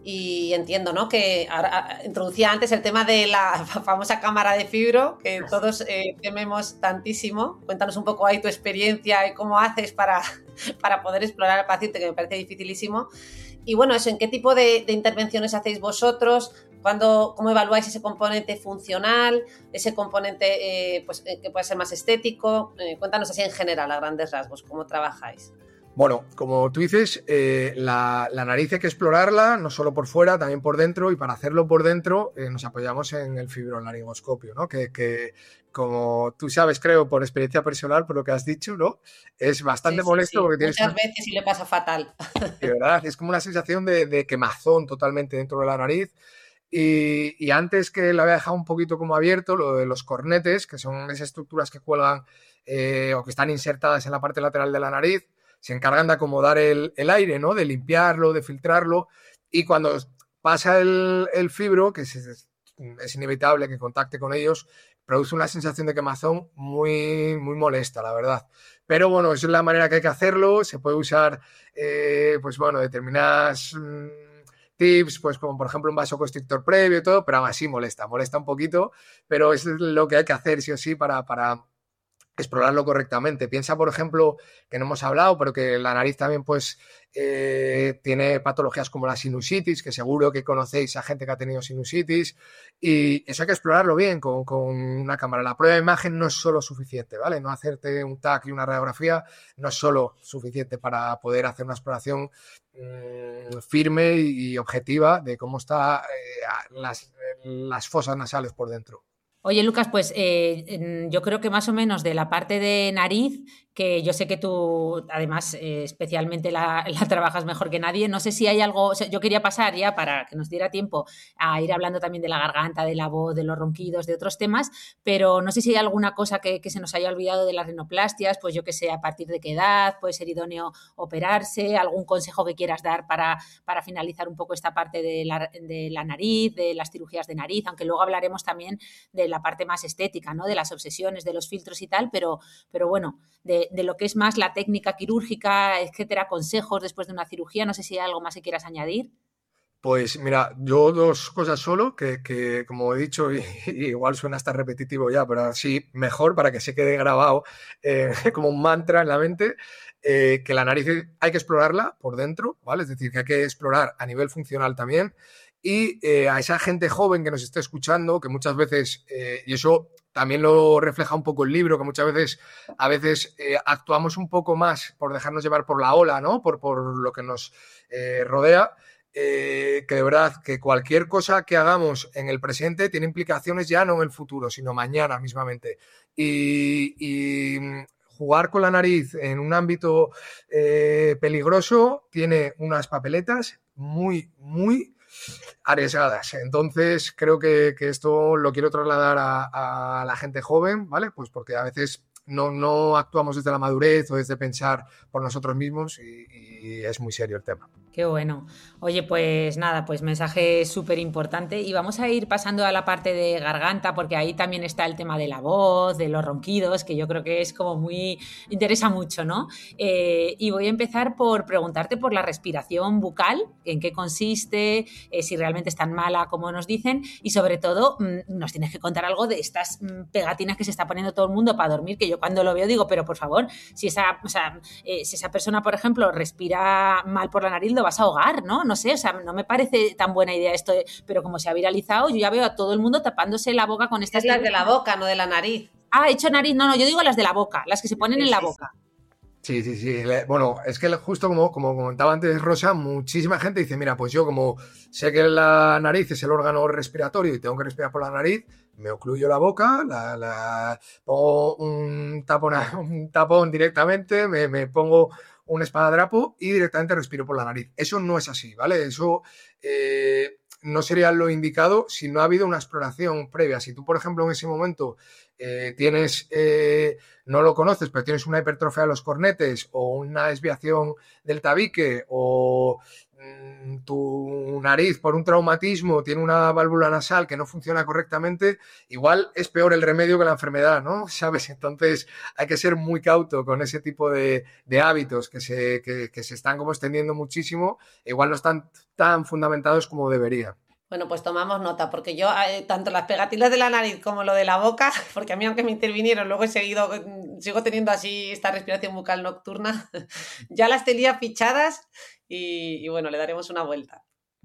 y entiendo, ¿no? Que ahora, introducía antes el tema de la famosa cámara de fibro, que todos eh, tememos tantísimo. Cuéntanos un poco ahí tu experiencia y cómo haces para, para poder explorar al paciente, que me parece dificilísimo. Y bueno, eso, ¿en qué tipo de, de intervenciones hacéis vosotros? ¿Cuándo, ¿Cómo evaluáis ese componente funcional, ese componente eh, pues, eh, que puede ser más estético? Eh, cuéntanos así en general, a grandes rasgos, ¿cómo trabajáis? Bueno, como tú dices, eh, la, la nariz hay que explorarla, no solo por fuera, también por dentro, y para hacerlo por dentro eh, nos apoyamos en el fibrolaringoscopio, ¿no? Que, que, como tú sabes, creo, por experiencia personal, por lo que has dicho, ¿no? Es bastante sí, sí, molesto sí. porque tienes... Muchas veces y le pasa fatal. De verdad, es como una sensación de, de quemazón totalmente dentro de la nariz. Y, y antes que lo había dejado un poquito como abierto, lo de los cornetes, que son esas estructuras que cuelgan eh, o que están insertadas en la parte lateral de la nariz, se encargan de acomodar el, el aire, ¿no? De limpiarlo, de filtrarlo. Y cuando pasa el, el fibro, que es, es inevitable que contacte con ellos, produce una sensación de quemazón muy, muy molesta, la verdad. Pero bueno, esa es la manera que hay que hacerlo. Se puede usar, eh, pues bueno, determinadas mmm, tips, pues como por ejemplo un vasoconstrictor previo y todo, pero aún así molesta, molesta un poquito, pero es lo que hay que hacer sí o sí para... para explorarlo correctamente. Piensa, por ejemplo, que no hemos hablado, pero que la nariz también pues eh, tiene patologías como la sinusitis, que seguro que conocéis a gente que ha tenido sinusitis, y eso hay que explorarlo bien con, con una cámara. La prueba de imagen no es solo suficiente, ¿vale? No hacerte un T A C y una radiografía no es solo suficiente para poder hacer una exploración mmm, firme y objetiva de cómo están eh, las, las fosas nasales por dentro. Oye, Lucas, pues eh, yo creo que más o menos de la parte de nariz, que yo sé que tú además eh, especialmente la, la trabajas mejor que nadie, no sé si hay algo, o sea, yo quería pasar ya para que nos diera tiempo a ir hablando también de la garganta, de la voz, de los ronquidos, de otros temas, pero no sé si hay alguna cosa que, que se nos haya olvidado de las rinoplastias, pues yo que sé, a partir de qué edad puede ser idóneo operarse, algún consejo que quieras dar para, para finalizar un poco esta parte de la, de la nariz, de las cirugías de nariz, aunque luego hablaremos también de la parte más estética, ¿no? De las obsesiones, de los filtros y tal, pero, pero bueno, de, de lo que es más la técnica quirúrgica, etcétera, consejos después de una cirugía, no sé si hay algo más que quieras añadir. Pues mira, yo dos cosas solo, que, que como he dicho, y, y igual suena hasta repetitivo ya, pero así mejor para que se quede grabado eh, como un mantra en la mente, eh, que la nariz hay que explorarla por dentro, ¿vale? Es decir, que hay que explorar a nivel funcional también. Y eh, a esa gente joven que nos esté escuchando, que muchas veces, eh, y eso también lo refleja un poco el libro, que muchas veces, a veces eh, actuamos un poco más por dejarnos llevar por la ola, ¿no? Por, por lo que nos eh, rodea, eh, que de verdad que cualquier cosa que hagamos en el presente tiene implicaciones ya no en el futuro, sino mañana mismamente. Y... y jugar con la nariz en un ámbito eh, peligroso tiene unas papeletas muy, muy arriesgadas. Entonces creo que, que esto lo quiero trasladar a, a la gente joven, ¿vale? Pues porque a veces no, no actuamos desde la madurez o desde pensar por nosotros mismos y, y es muy serio el tema. Qué bueno. Oye, pues nada, pues mensaje súper importante y vamos a ir pasando a la parte de garganta porque ahí también está el tema de la voz, de los ronquidos, que yo creo que es como muy, interesa mucho, ¿no? Eh, y voy a empezar por preguntarte por la respiración bucal, en qué consiste, eh, si realmente es tan mala como nos dicen y sobre todo mmm, nos tienes que contar algo de estas mmm, pegatinas que se está poniendo todo el mundo para dormir, que yo cuando lo veo digo, pero por favor, si esa, o sea, eh, si esa persona, por ejemplo, respira mal por la nariz, lo vas a ahogar, ¿no? No sé, o sea, no me parece tan buena idea esto, pero como se ha viralizado, yo ya veo a todo el mundo tapándose la boca con estas... Es las de la boca, no de la nariz. Ah, he hecho nariz, no, no, yo digo las de la boca, las que se ponen Sí, en la sí, boca. Sí, sí, sí. Bueno, es que justo como, como comentaba antes Rosa, muchísima gente dice, mira, pues yo como sé que la nariz es el órgano respiratorio y tengo que respirar por la nariz, me ocluyo la boca, la, la pongo un tapón, un tapón directamente, me, me pongo un espadadrapo y directamente respiro por la nariz. Eso no es así, ¿vale? Eso eh, no sería lo indicado si no ha habido una exploración previa. Si tú, por ejemplo, en ese momento eh, tienes, eh, no lo conoces, pero tienes una hipertrofia de los cornetes o una desviación del tabique o mmm, tu nariz por un traumatismo tiene una válvula nasal que no funciona correctamente, igual es peor el remedio que la enfermedad, ¿no? ¿Sabes? Entonces hay que ser muy cauto con ese tipo de, de hábitos que se, que, que se están como extendiendo muchísimo, igual no están tan fundamentados como debería. Bueno, pues tomamos nota, porque yo, eh, tanto las pegatinas de la nariz como lo de la boca, porque a mí aunque me intervinieron, luego he seguido, sigo teniendo así esta respiración bucal nocturna, ya las tenía fichadas y, y bueno, le daremos una vuelta.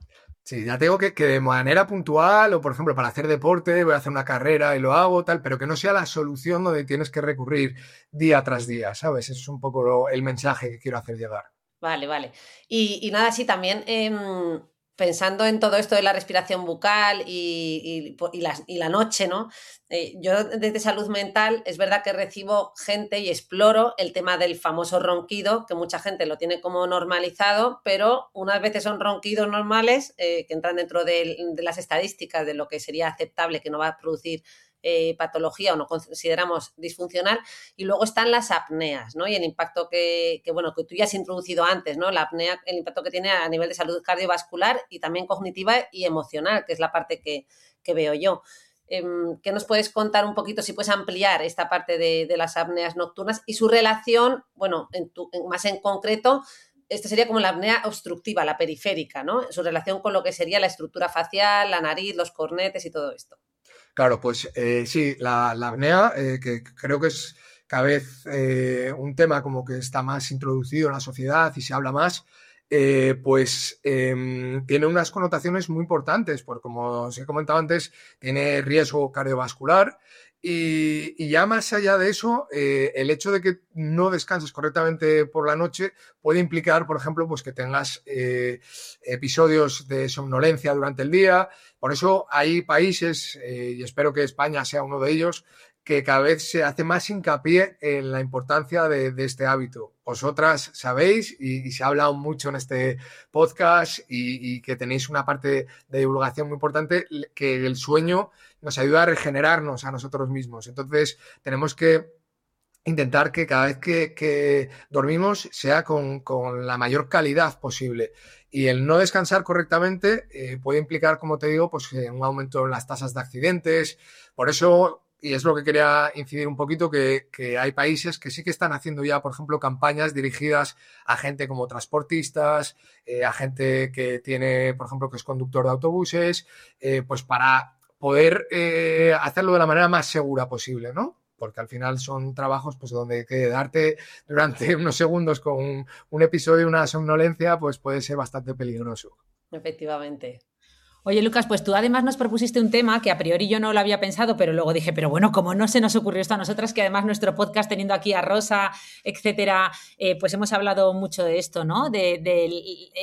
Sí, ya tengo que, que de manera puntual o, por ejemplo, para hacer deporte, voy a hacer una carrera y lo hago, tal, pero que no sea la solución donde tienes que recurrir día tras día, ¿sabes? Eso es un poco lo, el mensaje que quiero hacer llegar. Vale, vale. Y, y nada, sí, también... Eh, pensando en todo esto de la respiración bucal y, y, y, la, y la noche, ¿no? Eh, yo desde salud mental es verdad que recibo gente y exploro el tema del famoso ronquido, que mucha gente lo tiene como normalizado, pero unas veces son ronquidos normales eh, que entran dentro de, de las estadísticas de lo que sería aceptable, que no va a producir Eh, patología o no consideramos disfuncional, y luego están las apneas, ¿no? Y el impacto que, que, bueno, que tú ya has introducido antes, ¿no? La apnea, el impacto que tiene a nivel de salud cardiovascular y también cognitiva y emocional, que es la parte que, que veo yo. Eh, ¿Qué nos puedes contar un poquito, si puedes ampliar esta parte de, de las apneas nocturnas y su relación, bueno, en tu, en, más en concreto, esta sería como la apnea obstructiva, la periférica, ¿no? Su relación con lo que sería la estructura facial, la nariz, los cornetes y todo esto. Claro, pues eh, sí, la, la apnea, eh, que creo que es cada vez eh, un tema como que está más introducido en la sociedad y se habla más, eh, pues eh, tiene unas connotaciones muy importantes, porque como os he comentado antes, tiene riesgo cardiovascular y, y ya más allá de eso, eh, el hecho de que no descanses correctamente por la noche puede implicar, por ejemplo, pues que tengas eh, episodios de somnolencia durante el día. Por eso hay países, eh, y espero que España sea uno de ellos, que cada vez se hace más hincapié en la importancia de, de este hábito. Vosotras sabéis, y, y se ha hablado mucho en este podcast, y, y que tenéis una parte de divulgación muy importante, que el sueño nos ayuda a regenerarnos a nosotros mismos. Entonces, tenemos que intentar que cada vez que, que dormimos sea con, con la mayor calidad posible. Y el no descansar correctamente eh, puede implicar, como te digo, pues un aumento en las tasas de accidentes. Por eso, y es lo que quería incidir un poquito, que, que hay países que sí que están haciendo ya, por ejemplo, campañas dirigidas a gente como transportistas, eh, a gente que tiene, por ejemplo, que es conductor de autobuses, eh, pues para poder eh, hacerlo de la manera más segura posible, ¿no? Porque al final son trabajos pues donde quedarte durante unos segundos con un, un episodio, una somnolencia, pues puede ser bastante peligroso. Efectivamente. Oye, Lucas, pues tú además nos propusiste un tema que a priori yo no lo había pensado, pero luego dije, pero bueno, ¿cómo no se nos ocurrió esto a nosotras? Que además nuestro podcast, teniendo aquí a Rosa, etcétera, eh, pues hemos hablado mucho de esto, ¿no? De, de, eh,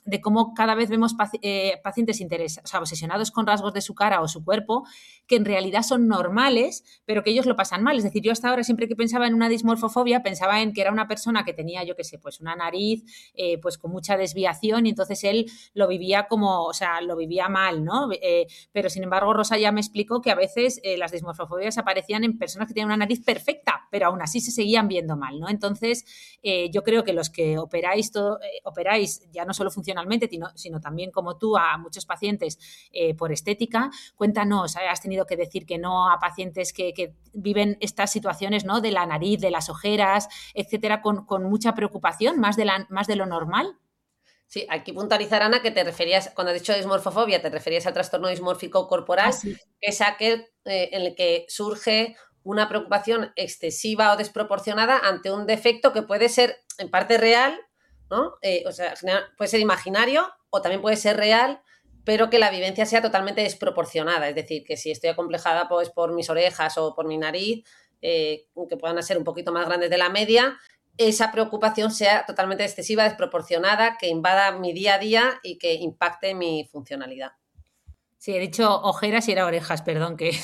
de cómo cada vez vemos paci- eh, pacientes interes- o sea, obsesionados con rasgos de su cara o su cuerpo que en realidad son normales, pero que ellos lo pasan mal. Es decir, yo hasta ahora siempre que pensaba en una dismorfofobia pensaba en que era una persona que tenía, yo qué sé, pues una nariz eh, pues con mucha desviación y entonces él lo vivía como, o sea, lo vivía mal, ¿no? Eh, pero sin embargo Rosa ya me explicó que a veces eh, las dismorfofobias aparecían en personas que tenían una nariz perfecta, pero aún así se seguían viendo mal, ¿no? Entonces eh, yo creo que los que operáis, todo, eh, operáis ya no solo funcionalmente, sino, sino también como tú a muchos pacientes eh, por estética, cuéntanos, ¿eh? Has tenido que decir que no a pacientes que, que viven estas situaciones, ¿no? De la nariz, de las ojeras, etcétera, con, con mucha preocupación, más de, la, más de lo normal. Sí, aquí puntualizar, Ana, que te referías, cuando has dicho dismorfofobia, te referías al trastorno dismórfico corporal, Ah, sí. que es aquel eh, en el que surge una preocupación excesiva o desproporcionada ante un defecto que puede ser en parte real, ¿no? Eh, o sea, puede ser imaginario o también puede ser real, pero que la vivencia sea totalmente desproporcionada. Es decir, que si estoy acomplejada pues, por mis orejas o por mi nariz, eh, que puedan ser un poquito más grandes de la media, esa preocupación sea totalmente excesiva, desproporcionada, que invada mi día a día y que impacte mi funcionalidad. Sí, he dicho ojeras y era orejas, perdón, que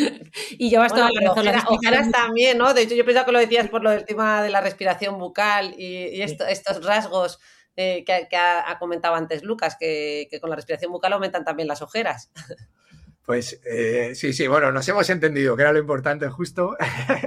y llevas bueno, toda la razón. Ojera, ojeras también, ¿no? De hecho, yo pensaba que lo decías por lo del tema de la respiración bucal y, y esto, estos rasgos eh, que, que ha, ha comentado antes Lucas, que, que con la respiración bucal aumentan también las ojeras. Pues eh, sí, sí, bueno, nos hemos entendido, que era lo importante justo.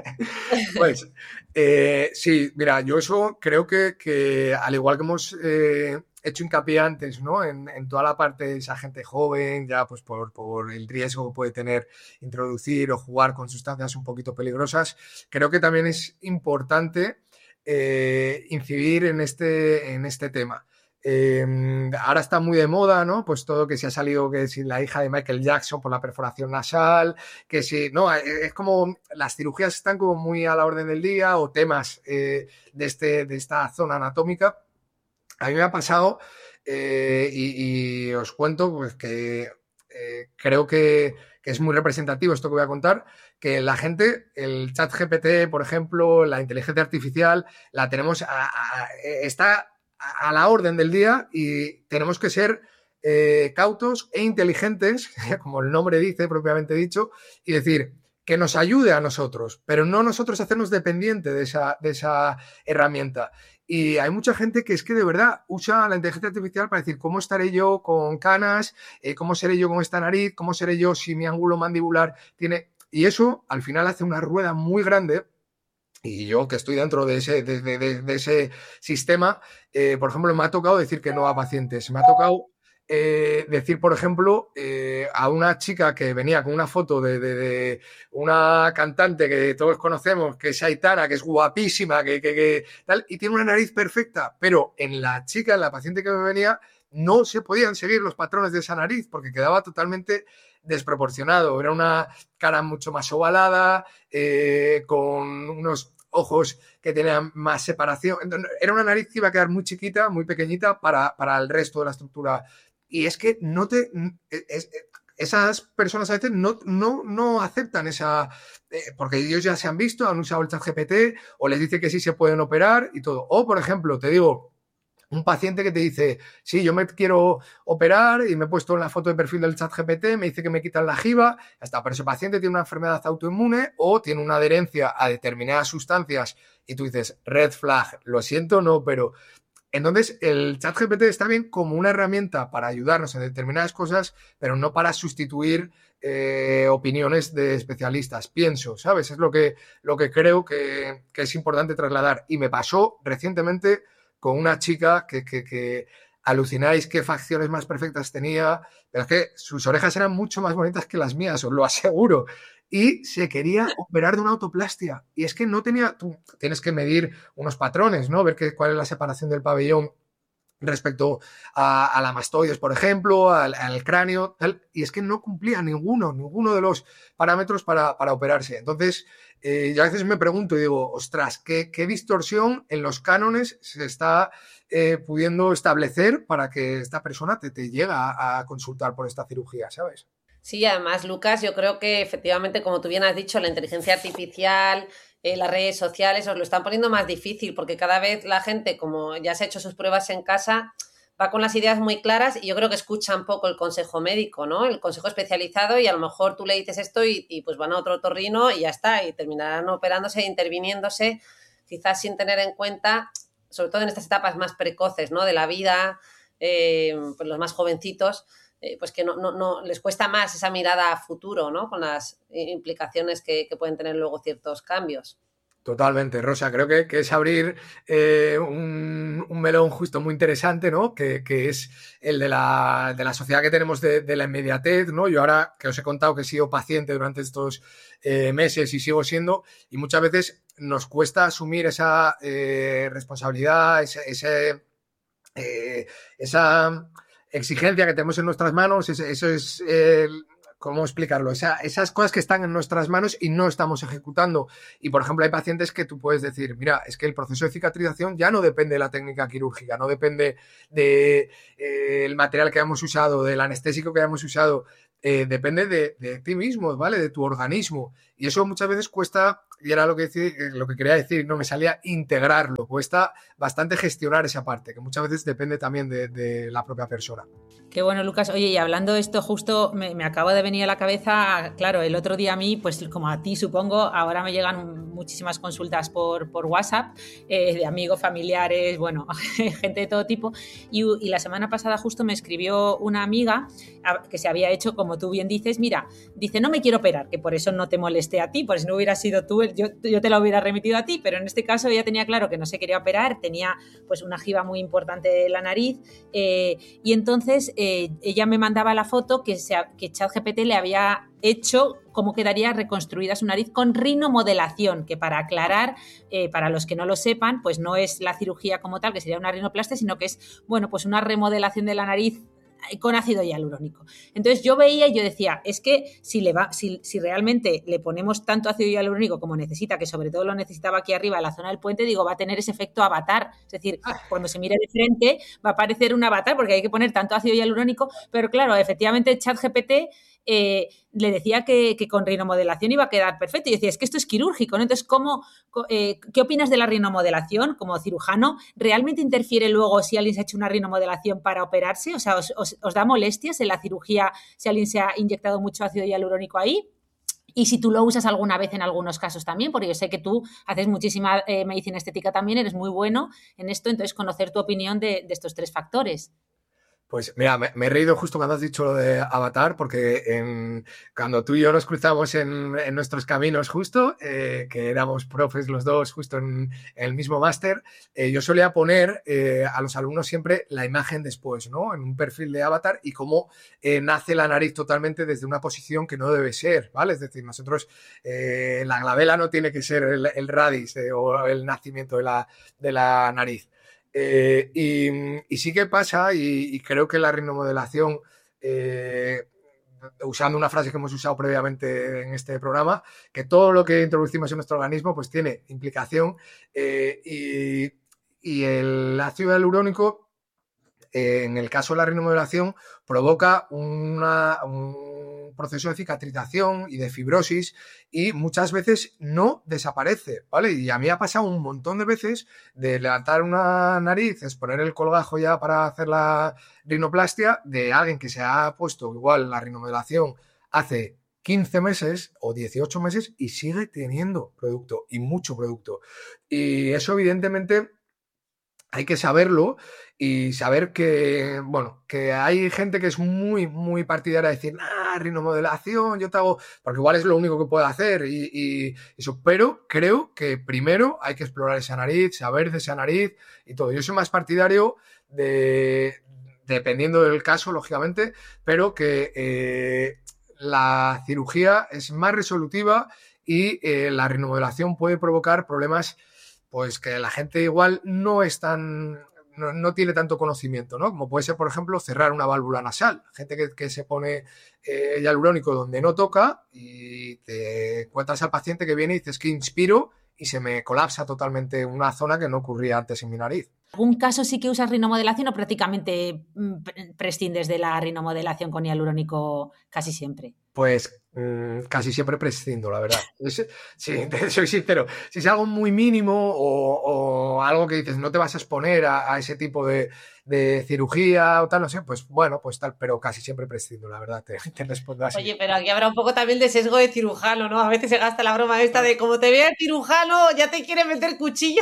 Pues eh, sí, mira, yo eso creo que, que al igual que hemos eh, hecho hincapié antes, ¿no? En, en toda la parte de esa gente joven, ya pues por, por el riesgo que puede tener introducir o jugar con sustancias un poquito peligrosas, creo que también es importante eh, incidir en este, en este tema. Eh, ahora está muy de moda, ¿no? Pues todo que se ha salido, que si la hija de Michael Jackson por la perforación nasal, que si, no, es como las cirugías están como muy a la orden del día o temas eh, de, este, de esta zona anatómica. A mí me ha pasado eh, y, y os cuento pues que eh, creo que, que es muy representativo esto que voy a contar, que la gente, el chat G P T, por ejemplo, la inteligencia artificial, la tenemos, a, a, está a la orden del día y tenemos que ser eh, cautos e inteligentes, como el nombre dice, propiamente dicho, y decir que nos ayude a nosotros, pero no nosotros hacernos dependiente de esa, de esa herramienta. Y hay mucha gente que es que de verdad usa la inteligencia artificial para decir cómo estaré yo con canas, eh, cómo seré yo con esta nariz, cómo seré yo si mi ángulo mandibular tiene... Y eso al final hace una rueda muy grande. Y yo que estoy dentro de ese, de, de, de ese sistema, eh, por ejemplo, me ha tocado decir que no a pacientes. Me ha tocado eh, decir, por ejemplo, eh, a una chica que venía con una foto de, de, de una cantante que todos conocemos, que es Aitana, que es guapísima, que, que, que tal, y tiene una nariz perfecta, pero en la chica, en la paciente que me venía, no se podían seguir los patrones de esa nariz porque quedaba totalmente desproporcionado. Era una cara mucho más ovalada, eh, con unos ojos que tenían más separación. Era una nariz que iba a quedar muy chiquita, muy pequeñita para, para el resto de la estructura. Y es que no te... Es, esas personas a veces no, no, no aceptan esa... Eh, porque ellos ya se han visto, han usado el chat G P T o les dice que sí se pueden operar y todo. O, por ejemplo, te digo... Un paciente que te dice, sí, yo me quiero operar y me he puesto en la foto de perfil del chat G P T, me dice que me quitan la jiba, hasta, pero ese paciente tiene una enfermedad autoinmune o tiene una adherencia a determinadas sustancias y tú dices, red flag, lo siento, no, pero... Entonces, el chat G P T está bien como una herramienta para ayudarnos en determinadas cosas, pero no para sustituir eh, opiniones de especialistas. Pienso, ¿sabes? Es lo que, lo que creo que, que es importante trasladar. Y me pasó recientemente con una chica que, que, que alucináis qué facciones más perfectas tenía, pero es que sus orejas eran mucho más bonitas que las mías, os lo aseguro. Y se quería operar de una autoplastia. Y es que no tenía... Tú tienes que medir unos patrones, ¿no? Ver que, cuál es la separación del pabellón respecto a, a la mastoides, por ejemplo, al, al cráneo, tal, y es que no cumplía ninguno, ninguno de los parámetros para, para operarse. Entonces, eh, yo a veces me pregunto y digo, ostras, ¿qué, qué distorsión en los cánones se está eh, pudiendo establecer para que esta persona te, te llegue a, a consultar por esta cirugía, ¿sabes? Sí, además, Lucas, yo creo que efectivamente, como tú bien has dicho, la inteligencia artificial, eh, las redes sociales os lo están poniendo más difícil porque cada vez la gente, como ya se ha hecho sus pruebas en casa, va con las ideas muy claras y yo creo que escucha un poco el consejo médico, ¿no? El consejo especializado y a lo mejor tú le dices esto y, y pues van a otro otorrino y ya está, y terminarán operándose e interviniéndose, quizás sin tener en cuenta, sobre todo en estas etapas más precoces, ¿no? De la vida, eh, pues los más jovencitos, eh, pues que no, no, no les cuesta más esa mirada a futuro, ¿no? Con las implicaciones que, que pueden tener luego ciertos cambios. Totalmente, Rosa. Creo que, que es abrir eh, un, un melón justo muy interesante, ¿no? Que, que es el de la, de la sociedad que tenemos de, de la inmediatez, ¿no? Yo ahora que os he contado que he sido paciente durante estos eh, meses y sigo siendo, y muchas veces nos cuesta asumir esa eh, responsabilidad, ese, ese, eh, esa exigencia que tenemos en nuestras manos, ese, eso es... Eh, ¿Cómo explicarlo? Esa, esas cosas que están en nuestras manos y no estamos ejecutando. Y, por ejemplo, hay pacientes que tú puedes decir, mira, es que el proceso de cicatrización ya no depende de la técnica quirúrgica, no depende del de, eh, material que hayamos usado, del anestésico que hayamos usado, eh, depende de, de ti mismo, ¿vale? De tu organismo. Y eso muchas veces cuesta, y era lo que, lo que quería decir, no me salía integrarlo, cuesta bastante gestionar esa parte, que muchas veces depende también de, de la propia persona. Qué bueno, Lucas. Oye, y hablando de esto, justo me, me acabo de venir a la cabeza, claro, el otro día a mí, pues como a ti supongo, ahora me llegan muchísimas consultas por, por WhatsApp, eh, de amigos, familiares, bueno, gente de todo tipo, y, y la semana pasada justo me escribió una amiga que se había hecho, como tú bien dices, mira, dice, no me quiero operar, que por eso no te molesté a ti, por si no hubiera sido tú, yo, yo te la hubiera remitido a ti, pero en este caso ella tenía claro que no se quería operar, tenía pues una jiba muy importante de la nariz, eh, y entonces eh, ella me mandaba la foto que, se, que ChatGPT le había hecho cómo quedaría reconstruida su nariz con rinomodelación, que para aclarar, eh, para los que no lo sepan, pues no es la cirugía como tal, que sería una rinoplastia, sino que es, bueno, pues una remodelación de la nariz con ácido hialurónico. Entonces yo veía y yo decía, es que si, le va, si, si realmente le ponemos tanto ácido hialurónico como necesita, que sobre todo lo necesitaba aquí arriba en la zona del puente, digo, va a tener ese efecto avatar. Es decir, cuando se mire de frente va a parecer un avatar porque hay que poner tanto ácido hialurónico, pero claro, efectivamente ChatGPT eh, le decía que, que con rinomodelación iba a quedar perfecto. Y decía, es que esto es quirúrgico, ¿no? Entonces, ¿cómo, eh, ¿qué opinas de la rinomodelación como cirujano? ¿Realmente interfiere luego si alguien se ha hecho una rinomodelación para operarse? O sea, ¿os, os, os da molestias en la cirugía si alguien se ha inyectado mucho ácido hialurónico ahí? Y si tú lo usas alguna vez en algunos casos también, porque yo sé que tú haces muchísima eh, medicina estética también, eres muy bueno en esto, entonces conocer tu opinión de, de estos tres factores. Pues mira, me, me he reído justo cuando has dicho lo de Avatar, porque en, cuando tú y yo nos cruzamos en, en nuestros caminos justo, eh, que éramos profes los dos justo en, en el mismo máster, eh, yo solía poner eh, a los alumnos siempre la imagen después, ¿no? En un perfil de Avatar y cómo eh, nace la nariz totalmente desde una posición que no debe ser, ¿vale? Es decir, nosotros, eh, la glabela no tiene que ser el, el radix eh, o el nacimiento de la, de la nariz. Eh, y, y sí que pasa, y, y creo que la rinomodelación, eh, usando una frase que hemos usado previamente en este programa, que todo lo que introducimos en nuestro organismo pues tiene implicación eh, y, y el ácido hialurónico, eh, en el caso de la rinomodelación, provoca una, un proceso de cicatrización y de fibrosis y muchas veces no desaparece, ¿vale? Y a mí ha pasado un montón de veces de levantar una nariz, exponer el colgajo ya para hacer la rinoplastia de alguien que se ha puesto igual la rinomodelación hace quince meses o dieciocho meses y sigue teniendo producto y mucho producto. Y eso evidentemente hay que saberlo y saber que, bueno, que hay gente que es muy, muy partidaria de decir, ah, rinomodelación, yo te hago, porque igual es lo único que puedo hacer y, y eso, pero creo que primero hay que explorar esa nariz, saber de esa nariz y todo. Yo soy más partidario de, dependiendo del caso, lógicamente, pero que eh, la cirugía es más resolutiva y eh, la rinomodelación puede provocar problemas pues que la gente igual no es tan, no, no tiene tanto conocimiento, ¿no? Como puede ser, por ejemplo, cerrar una válvula nasal. Gente que, que se pone eh, hialurónico donde no toca y te encuentras al paciente que viene y dices que inspiro y se me colapsa totalmente una zona que no ocurría antes en mi nariz. ¿Algún caso sí que usas rinomodelación o prácticamente prescindes de la rinomodelación con hialurónico casi siempre? Pues mmm, casi siempre prescindo, la verdad. Es, sí, soy sincero. Si es algo muy mínimo o, o algo que dices, no te vas a exponer a, a ese tipo de, de cirugía o tal, no sé, pues bueno, pues tal, pero casi siempre prescindo, la verdad, te, te respondo así. Oye, pero aquí habrá un poco también de sesgo de cirujano, ¿no? A veces se gasta la broma esta de como te vea el cirujano, ya te quiere meter cuchillo.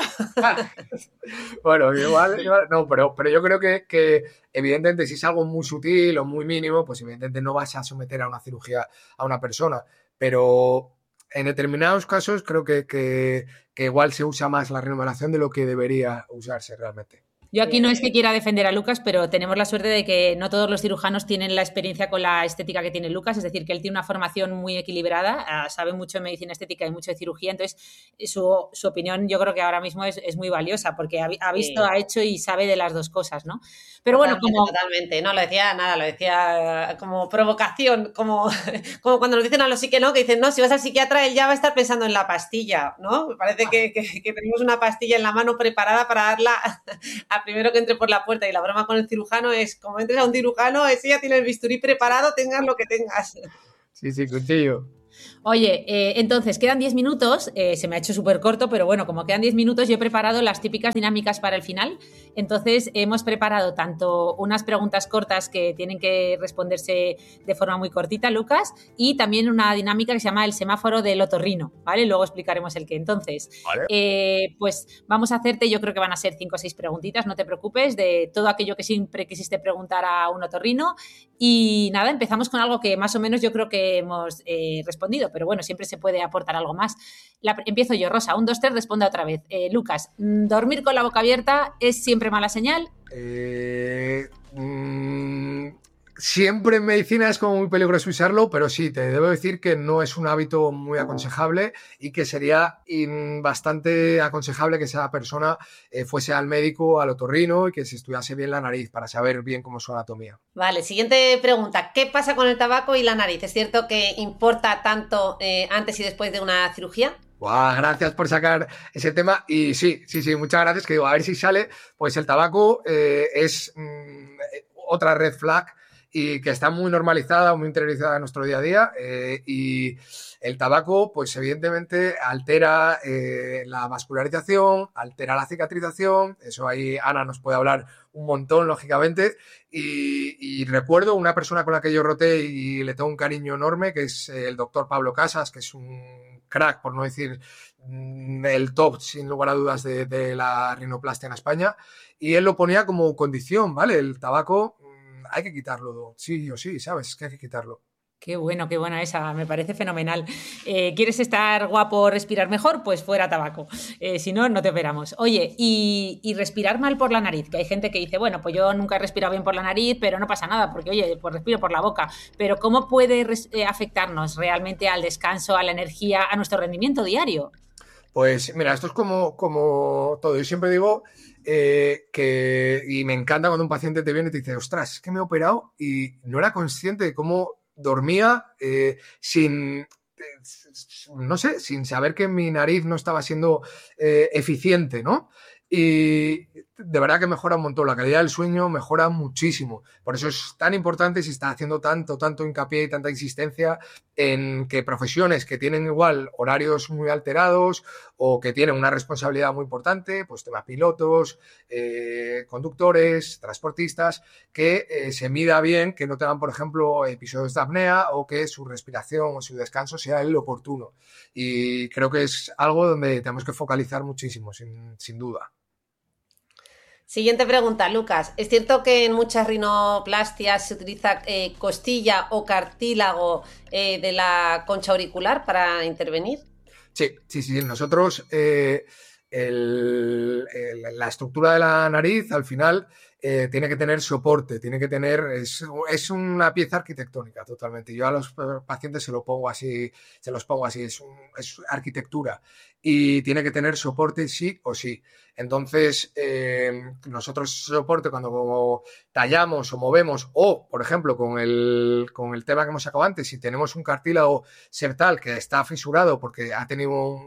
Bueno, igual, igual no, pero, pero yo creo que, que evidentemente si es algo muy sutil o muy mínimo, pues evidentemente no vas a someter a una cirugía a una persona, pero en determinados casos creo que, que, que igual se usa más la remuneración de lo que debería usarse realmente. Yo aquí no es que quiera defender a Lucas, pero tenemos la suerte de que no todos los cirujanos tienen la experiencia con la estética que tiene Lucas, es decir, que él tiene una formación muy equilibrada, sabe mucho de medicina estética y mucho de cirugía, entonces su, su opinión yo creo que ahora mismo es, es muy valiosa porque ha, ha visto, sí. ha hecho y sabe de las dos cosas, ¿no? Pero bueno, totalmente, como... Totalmente, no lo decía nada, lo decía como provocación, como, como cuando nos dicen a los psiquiatras, ¿no? Que dicen, no, si vas al psiquiatra él ya va a estar pensando en la pastilla, ¿no? Me parece que, que, que tenemos una pastilla en la mano preparada para darla a primero que entre por la puerta, y la broma con el cirujano es, como entres a un cirujano, ese ya tiene el bisturí preparado, tengas lo que tengas. Sí, sí, contigo. Oye, eh, entonces quedan diez minutos, eh, se me ha hecho súper corto, pero bueno, como quedan diez minutos, yo he preparado las típicas dinámicas para el final. Entonces hemos preparado tanto unas preguntas cortas que tienen que responderse de forma muy cortita, Lucas, y también una dinámica que se llama el semáforo del otorrino, ¿vale? Luego explicaremos el qué. Entonces, vale. eh, pues vamos a hacerte, yo creo que van a ser cinco o seis preguntitas, no te preocupes, de todo aquello que siempre quisiste preguntar a un otorrino. Y nada, empezamos con algo que más o menos yo creo que hemos eh, respondido, pero bueno, siempre se puede aportar algo más. La, empiezo yo, Rosa. Un, dos, tres, responde otra vez. Eh, Lucas, ¿dormir con la boca abierta es siempre mala señal? Eh, mmm, siempre en medicina es como muy peligroso usarlo, pero sí, te debo decir que no es un hábito muy aconsejable y que sería in, bastante aconsejable que esa persona eh, fuese al médico, al otorrino y que se estudiase bien la nariz para saber bien cómo es su anatomía. Vale, siguiente pregunta. ¿Qué pasa con el tabaco y la nariz? ¿Es cierto que importa tanto eh, antes y después de una cirugía? Buah, gracias por sacar ese tema y sí, sí, sí, muchas gracias, que digo, a ver si sale, pues el tabaco eh, es mmm, otra red flag y que está muy normalizada, muy interiorizada en nuestro día a día eh, y el tabaco, pues evidentemente altera eh, la vascularización, altera la cicatrización, eso ahí Ana nos puede hablar un montón, lógicamente, y, y recuerdo una persona con la que yo roté y le tengo un cariño enorme, que es el doctor Pablo Casas, que es un crack, por no decir el top, sin lugar a dudas, de, de la rinoplastia en España, y él lo ponía como condición, ¿vale? El tabaco hay que quitarlo, sí o sí, ¿sabes? Es que hay que quitarlo. Qué bueno, qué buena esa, me parece fenomenal. Eh, ¿Quieres estar guapo, respirar mejor? Pues fuera tabaco. Eh, si no, no te operamos. Oye, y, y respirar mal por la nariz, que hay gente que dice, bueno, pues yo nunca he respirado bien por la nariz, pero no pasa nada, porque oye, pues respiro por la boca. Pero ¿cómo puede res- eh, afectarnos realmente al descanso, a la energía, a nuestro rendimiento diario? Pues mira, esto es como, como todo. Yo siempre digo eh, que, y me encanta cuando un paciente te viene y te dice, ostras, es que me he operado y no era consciente de cómo dormía eh, sin, eh, no sé, sin saber que mi nariz no estaba siendo eh, eficiente, ¿no? Y de verdad que mejora un montón, la calidad del sueño mejora muchísimo. Por eso es tan importante, si está haciendo tanto, tanto hincapié y tanta insistencia en que profesiones que tienen igual horarios muy alterados o que tienen una responsabilidad muy importante, pues tema pilotos, eh, conductores, transportistas, que eh, se mida bien, que no tengan, por ejemplo, episodios de apnea o que su respiración o su descanso sea el oportuno. Y creo que es algo donde tenemos que focalizar muchísimo, sin, sin duda. Siguiente pregunta, Lucas. ¿Es cierto que en muchas rinoplastias se utiliza eh, costilla o cartílago eh, de la concha auricular para intervenir? Sí, sí, sí. Nosotros, eh, el, el, la estructura de la nariz, al final, eh, tiene que tener soporte, tiene que tener... Es, es una pieza arquitectónica totalmente. Yo a los pacientes se lo pongo así, se los pongo así, es, un, es arquitectura. Y tiene que tener soporte sí o sí. Entonces, eh, nosotros soporte cuando como tallamos o movemos, o, por ejemplo, con el, con el tema que hemos sacado antes, si tenemos un cartílago septal que está fisurado porque ha tenido un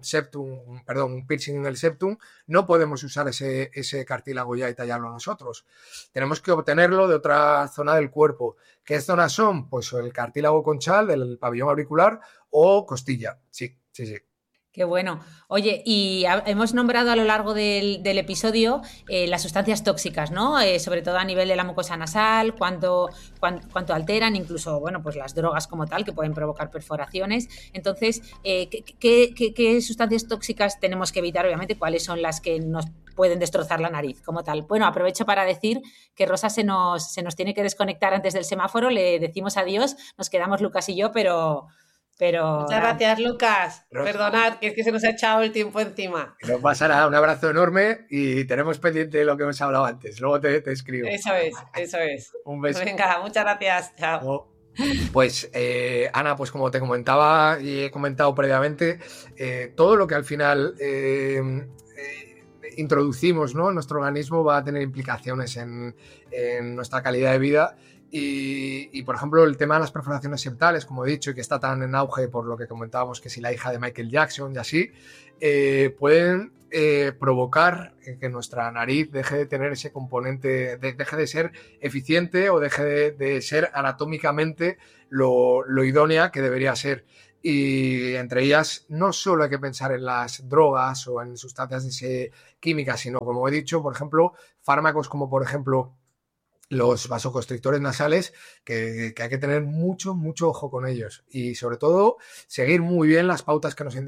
septum, perdón, un piercing en el septum, no podemos usar ese, ese cartílago ya y tallarlo nosotros. Tenemos que obtenerlo de otra zona del cuerpo. ¿Qué zonas son? Pues el cartílago conchal del pabellón auricular o costilla. Sí, sí, sí. Qué bueno. Oye, y ha, hemos nombrado a lo largo del, del episodio eh, las sustancias tóxicas, ¿no? Eh, sobre todo a nivel de la mucosa nasal, cuánto, cuánto, cuánto alteran, incluso, bueno, pues las drogas como tal, que pueden provocar perforaciones. Entonces, eh, ¿qué, qué, qué, ¿qué sustancias tóxicas tenemos que evitar? Obviamente, ¿cuáles son las que nos pueden destrozar la nariz como tal? Bueno, aprovecho para decir que Rosa se nos, se nos tiene que desconectar antes del semáforo, le decimos adiós, nos quedamos Lucas y yo, pero... Pero, Muchas gracias, Lucas. Rosa. Perdonad, que es que se nos ha echado el tiempo encima. No pasa nada, un abrazo enorme y tenemos pendiente lo que hemos hablado antes. Luego te, te escribo. Eso es, eso es. Un beso. Venga, muchas gracias. Chao. Pues, eh, Ana, pues como te comentaba y he comentado previamente, eh, todo lo que al final eh, eh, introducimos, ¿no?, en nuestro organismo va a tener implicaciones en, en nuestra calidad de vida. Y, y, por ejemplo, el tema de las perforaciones septales, como he dicho, y que está tan en auge por lo que comentábamos, que si la hija de Michael Jackson y así, eh, pueden eh, provocar que nuestra nariz deje de tener ese componente, de, deje de ser eficiente o deje de, de ser anatómicamente lo, lo idónea que debería ser. Y entre ellas no solo hay que pensar en las drogas o en sustancias químicas, sino, como he dicho, por ejemplo, fármacos como, por ejemplo, los vasoconstrictores nasales, que, que hay que tener mucho, mucho ojo con ellos y sobre todo seguir muy bien las pautas que nos